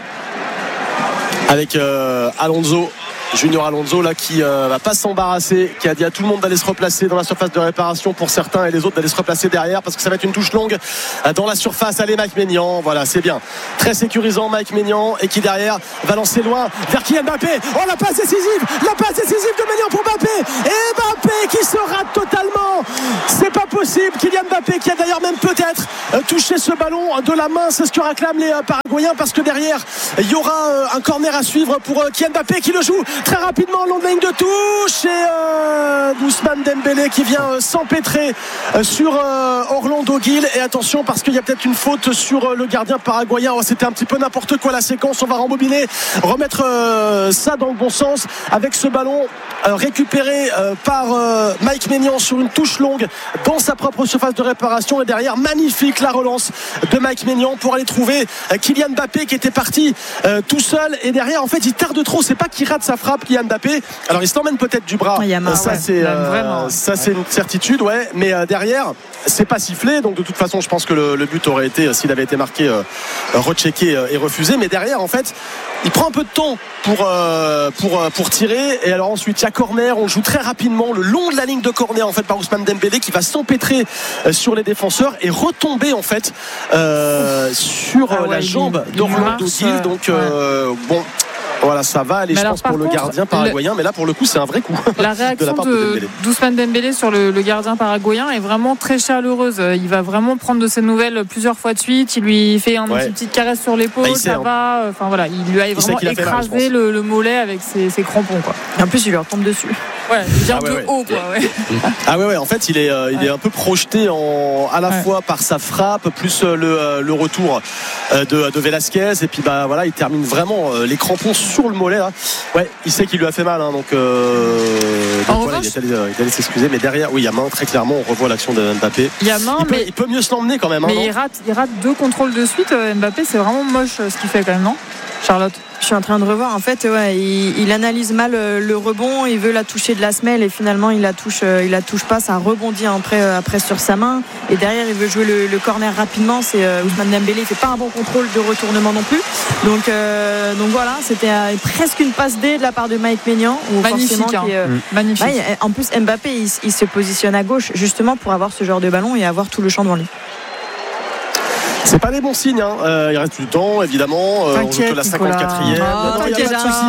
avec euh, Alonso, Junior Alonso là qui euh, va pas s'embarrasser, qui a dit à tout le monde d'aller se replacer dans la surface de réparation pour certains et les autres d'aller se replacer derrière parce que ça va être une touche longue dans la surface. Allez Mike Maignan, voilà c'est bien, très sécurisant Mike Maignan, et qui derrière va lancer loin vers Kylian Mbappé. Oh la passe décisive, la passe décisive de Maignan pour Mbappé, et Mbappé qui se rate totalement, c'est pas possible. Kylian Mbappé qui a d'ailleurs même peut-être euh, touché ce ballon de la main, c'est ce que réclament les euh, Paraguayens, parce que derrière il y aura euh, un corner à suivre pour euh, Kylian Mbappé qui le joue très rapidement, long de ligne de touche, et euh, Ousmane Dembélé qui vient euh, s'empêtrer euh, sur euh, Orlando Gil. Et attention parce qu'il y a peut-être une faute sur euh, le gardien paraguayen. Oh, c'était un petit peu n'importe quoi la séquence, on va rembobiner, remettre euh, ça dans le bon sens avec ce ballon euh, récupéré euh, par euh, Mike Maignan sur une touche longue dans sa propre surface de réparation. Et derrière, magnifique la relance de Mike Maignan pour aller trouver euh, Kylian Mbappé qui était parti euh, tout seul, et derrière en fait il tarde trop, c'est pas qu'il rate sa frappe Kylian Mbappé, alors il se l'emmène peut-être du bras, Yama, ça ouais. c'est euh, ça c'est une certitude, ouais, mais euh, derrière c'est pas sifflé, donc de toute façon je pense que le, le but aurait été, s'il avait été marqué, euh, rechecké euh, et refusé. Mais derrière en fait il prend un peu de temps pour, euh, pour, euh, pour tirer, et alors ensuite il y a corner, on joue très rapidement le long de la ligne de corner en fait par Ousmane Dembélé qui va s'empêtrer euh, sur les défenseurs et retomber en fait euh, sur ah ouais, la jambe d'Orlando Gil, donc euh, ouais. bon voilà, ça va aller, mais je alors, pense, pour contre, le gardien paraguayen, le... mais là, pour le coup, c'est un vrai coup. La réaction de la part de, de Dembélé. d'Ousmane Dembélé sur le, le gardien paraguayen est vraiment très chaleureuse. Il va vraiment prendre de ses nouvelles plusieurs fois de suite. Il lui fait une ouais. petite caresse sur l'épaule, bah, ça va. Enfin voilà, il lui a il vraiment écrasé le, le mollet avec ses, ses crampons, quoi. Et en plus, il lui retombe dessus. Ouais, il vient ah ouais, de ouais. haut, quoi. Ouais. Ah ouais, ouais. En fait, il est, euh, il ouais. est un peu projeté en, à la ouais. fois par sa frappe, plus euh, le, euh, le retour euh, de, de Velasquez, et puis bah voilà, il termine vraiment euh, les crampons sur le mollet. Là. Ouais, il sait qu'il lui a fait mal, hein, donc, euh, donc voilà, revanche, il, est allé, il est allé s'excuser. Mais derrière, oui, il y a main, très clairement, on revoit l'action de Mbappé. Il y a main, il peut, mais il peut mieux se l'emmener quand même. Mais hein, il, rate, il rate deux contrôles de suite. Mbappé, c'est vraiment moche ce qu'il fait quand même, non, Charlotte? Je suis en train de revoir. En fait, ouais, il, il analyse mal le rebond. Il veut la toucher de la semelle et finalement, il la touche, il la touche pas. Ça rebondit après, après sur sa main. Et derrière, il veut jouer le, le corner rapidement. C'est euh, Ousmane Dembélé. Il fait pas un bon contrôle de retournement non plus. Donc, euh, donc voilà, c'était euh, presque une passe D de la part de Mike Maignan. Magnifique. Hein. Qui, euh, mmh. Magnifique. Bah, en plus, Mbappé, il, il se positionne à gauche justement pour avoir ce genre de ballon et avoir tout le champ devant lui. C'est pas des bons signes, hein. euh, il reste du temps évidemment, euh, on joue que la cinquante-quatrième. Oh, non, il n'y a pas de souci.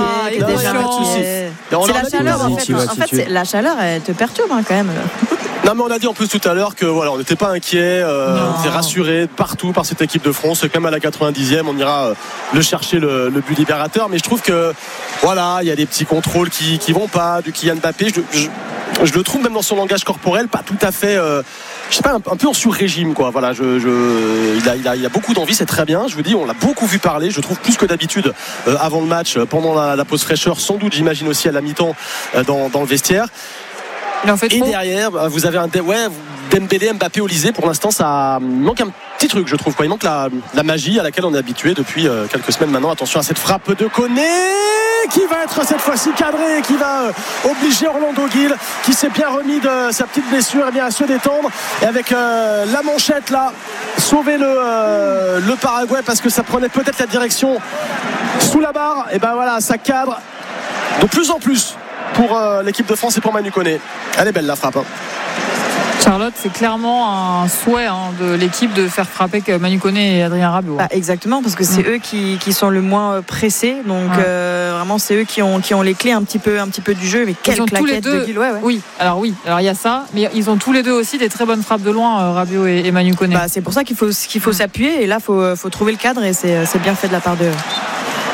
C'est la chaleur en fait. En fait, c'est, la chaleur elle te perturbe hein, quand même. Non mais on a dit en plus tout à l'heure que voilà, on n'était pas inquiet, euh, on était rassuré partout par cette équipe de France. Quand même à la quatre-vingt-dixième, on ira euh, le chercher le, le but libérateur. Mais je trouve que voilà, il y a des petits contrôles qui qui vont pas du Kylian Mbappé. Je, je, je le trouve même dans son langage corporel pas tout à fait. Euh, je sais pas, un, un peu en sur-régime quoi. Voilà, je, je, il a, il a, il a beaucoup d'envie, c'est très bien. Je vous dis, on l'a beaucoup vu parler. Je trouve plus que d'habitude euh, avant le match, pendant la, la pause fraîcheur, sans doute, j'imagine aussi à la mi-temps euh, dans, dans le vestiaire. Il en fait et trop. Derrière, vous avez un ouais, Dembélé, Mbappé, Olysée. Pour l'instant, ça manque un petit truc, je trouve. Quoi. Il manque la, la magie à laquelle on est habitué depuis euh, quelques semaines maintenant. Attention à cette frappe de Koné qui va être cette fois-ci cadrée, qui va euh, obliger Orlando Gil, qui s'est bien remis de sa petite blessure, et bien à se détendre. Et avec euh, la manchette là, sauver le, euh, le Paraguay parce que ça prenait peut-être la direction sous la barre. Et ben voilà, ça cadre de plus en plus pour euh, l'équipe de France et pour Manu Koné. Elle est belle la frappe. Hein. Charlotte, c'est clairement un souhait hein, de l'équipe de faire frapper Manu Koné et Adrien Rabiot. Bah, exactement, parce que c'est mmh. eux qui, qui sont le moins pressés. Donc ouais. euh, vraiment, c'est eux qui ont, qui ont les clés un petit peu, un petit peu du jeu. Mais quelle claquette de Gil, ouais, ouais. Oui, alors oui, alors il y a ça, mais ils ont tous les deux aussi des très bonnes frappes de loin, euh, Rabiot et, et Manu Koné. Bah, c'est pour ça qu'il faut, qu'il faut s'appuyer et là, il faut, faut trouver le cadre et c'est, c'est bien fait de la part de.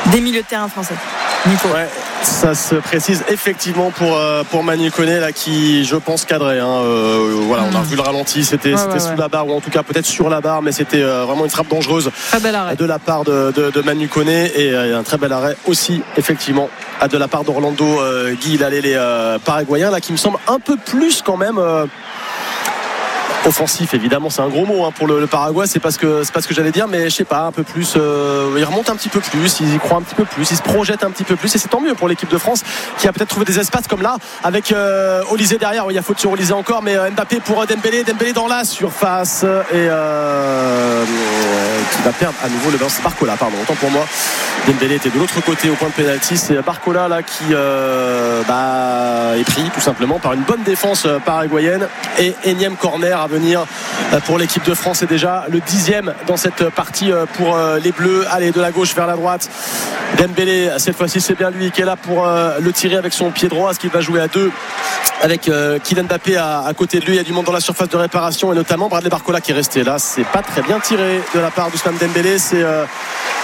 des milieux de terrain français. Nico. Ouais, ça se précise effectivement pour, euh, pour Manu Koné là, qui je pense cadrait hein. euh, voilà, mmh. On a vu le ralenti, c'était, ouais, c'était ouais, sous ouais. la barre ou en tout cas peut-être sur la barre, mais c'était euh, vraiment une frappe dangereuse de la part de, de, de Manu Koné et euh, un très bel arrêt aussi effectivement de la part d'Orlando euh, Guy Lalé, les euh, Paraguayens là qui me semble un peu plus quand même euh, offensif. Évidemment c'est un gros mot hein, pour le, le Paraguay, c'est pas ce que c'est pas ce que j'allais dire, mais je sais pas, un peu plus euh, il remonte un petit peu plus, il y croit un petit peu plus, il se projette un petit peu plus et c'est tant mieux pour l'équipe de France qui a peut-être trouvé des espaces comme là avec euh, Olysée derrière. Oui, il y a faute sur Olysée encore, mais euh, Mbappé pour Dembélé Dembélé dans la surface et euh, qui va perdre à nouveau le ballon. C'est Barcola, pardon, autant pour moi. Dembélé était de l'autre côté au point de pénalty, c'est Barcola là qui euh, bah, est pris tout simplement par une bonne défense paraguayenne et énième corner à venir pour l'équipe de France. C'est déjà le dixième dans cette partie pour les Bleus. Allez, de la gauche vers la droite, Dembélé, cette fois-ci c'est bien lui qui est là pour le tirer avec son pied droit. Est-ce qu'il va jouer à deux avec Kylian Mbappé à, à côté de lui? Il y a du monde dans la surface de réparation et notamment Bradley Barcola qui est resté là. C'est pas très bien tiré de la part d'Ousmane Dembélé. C'est euh,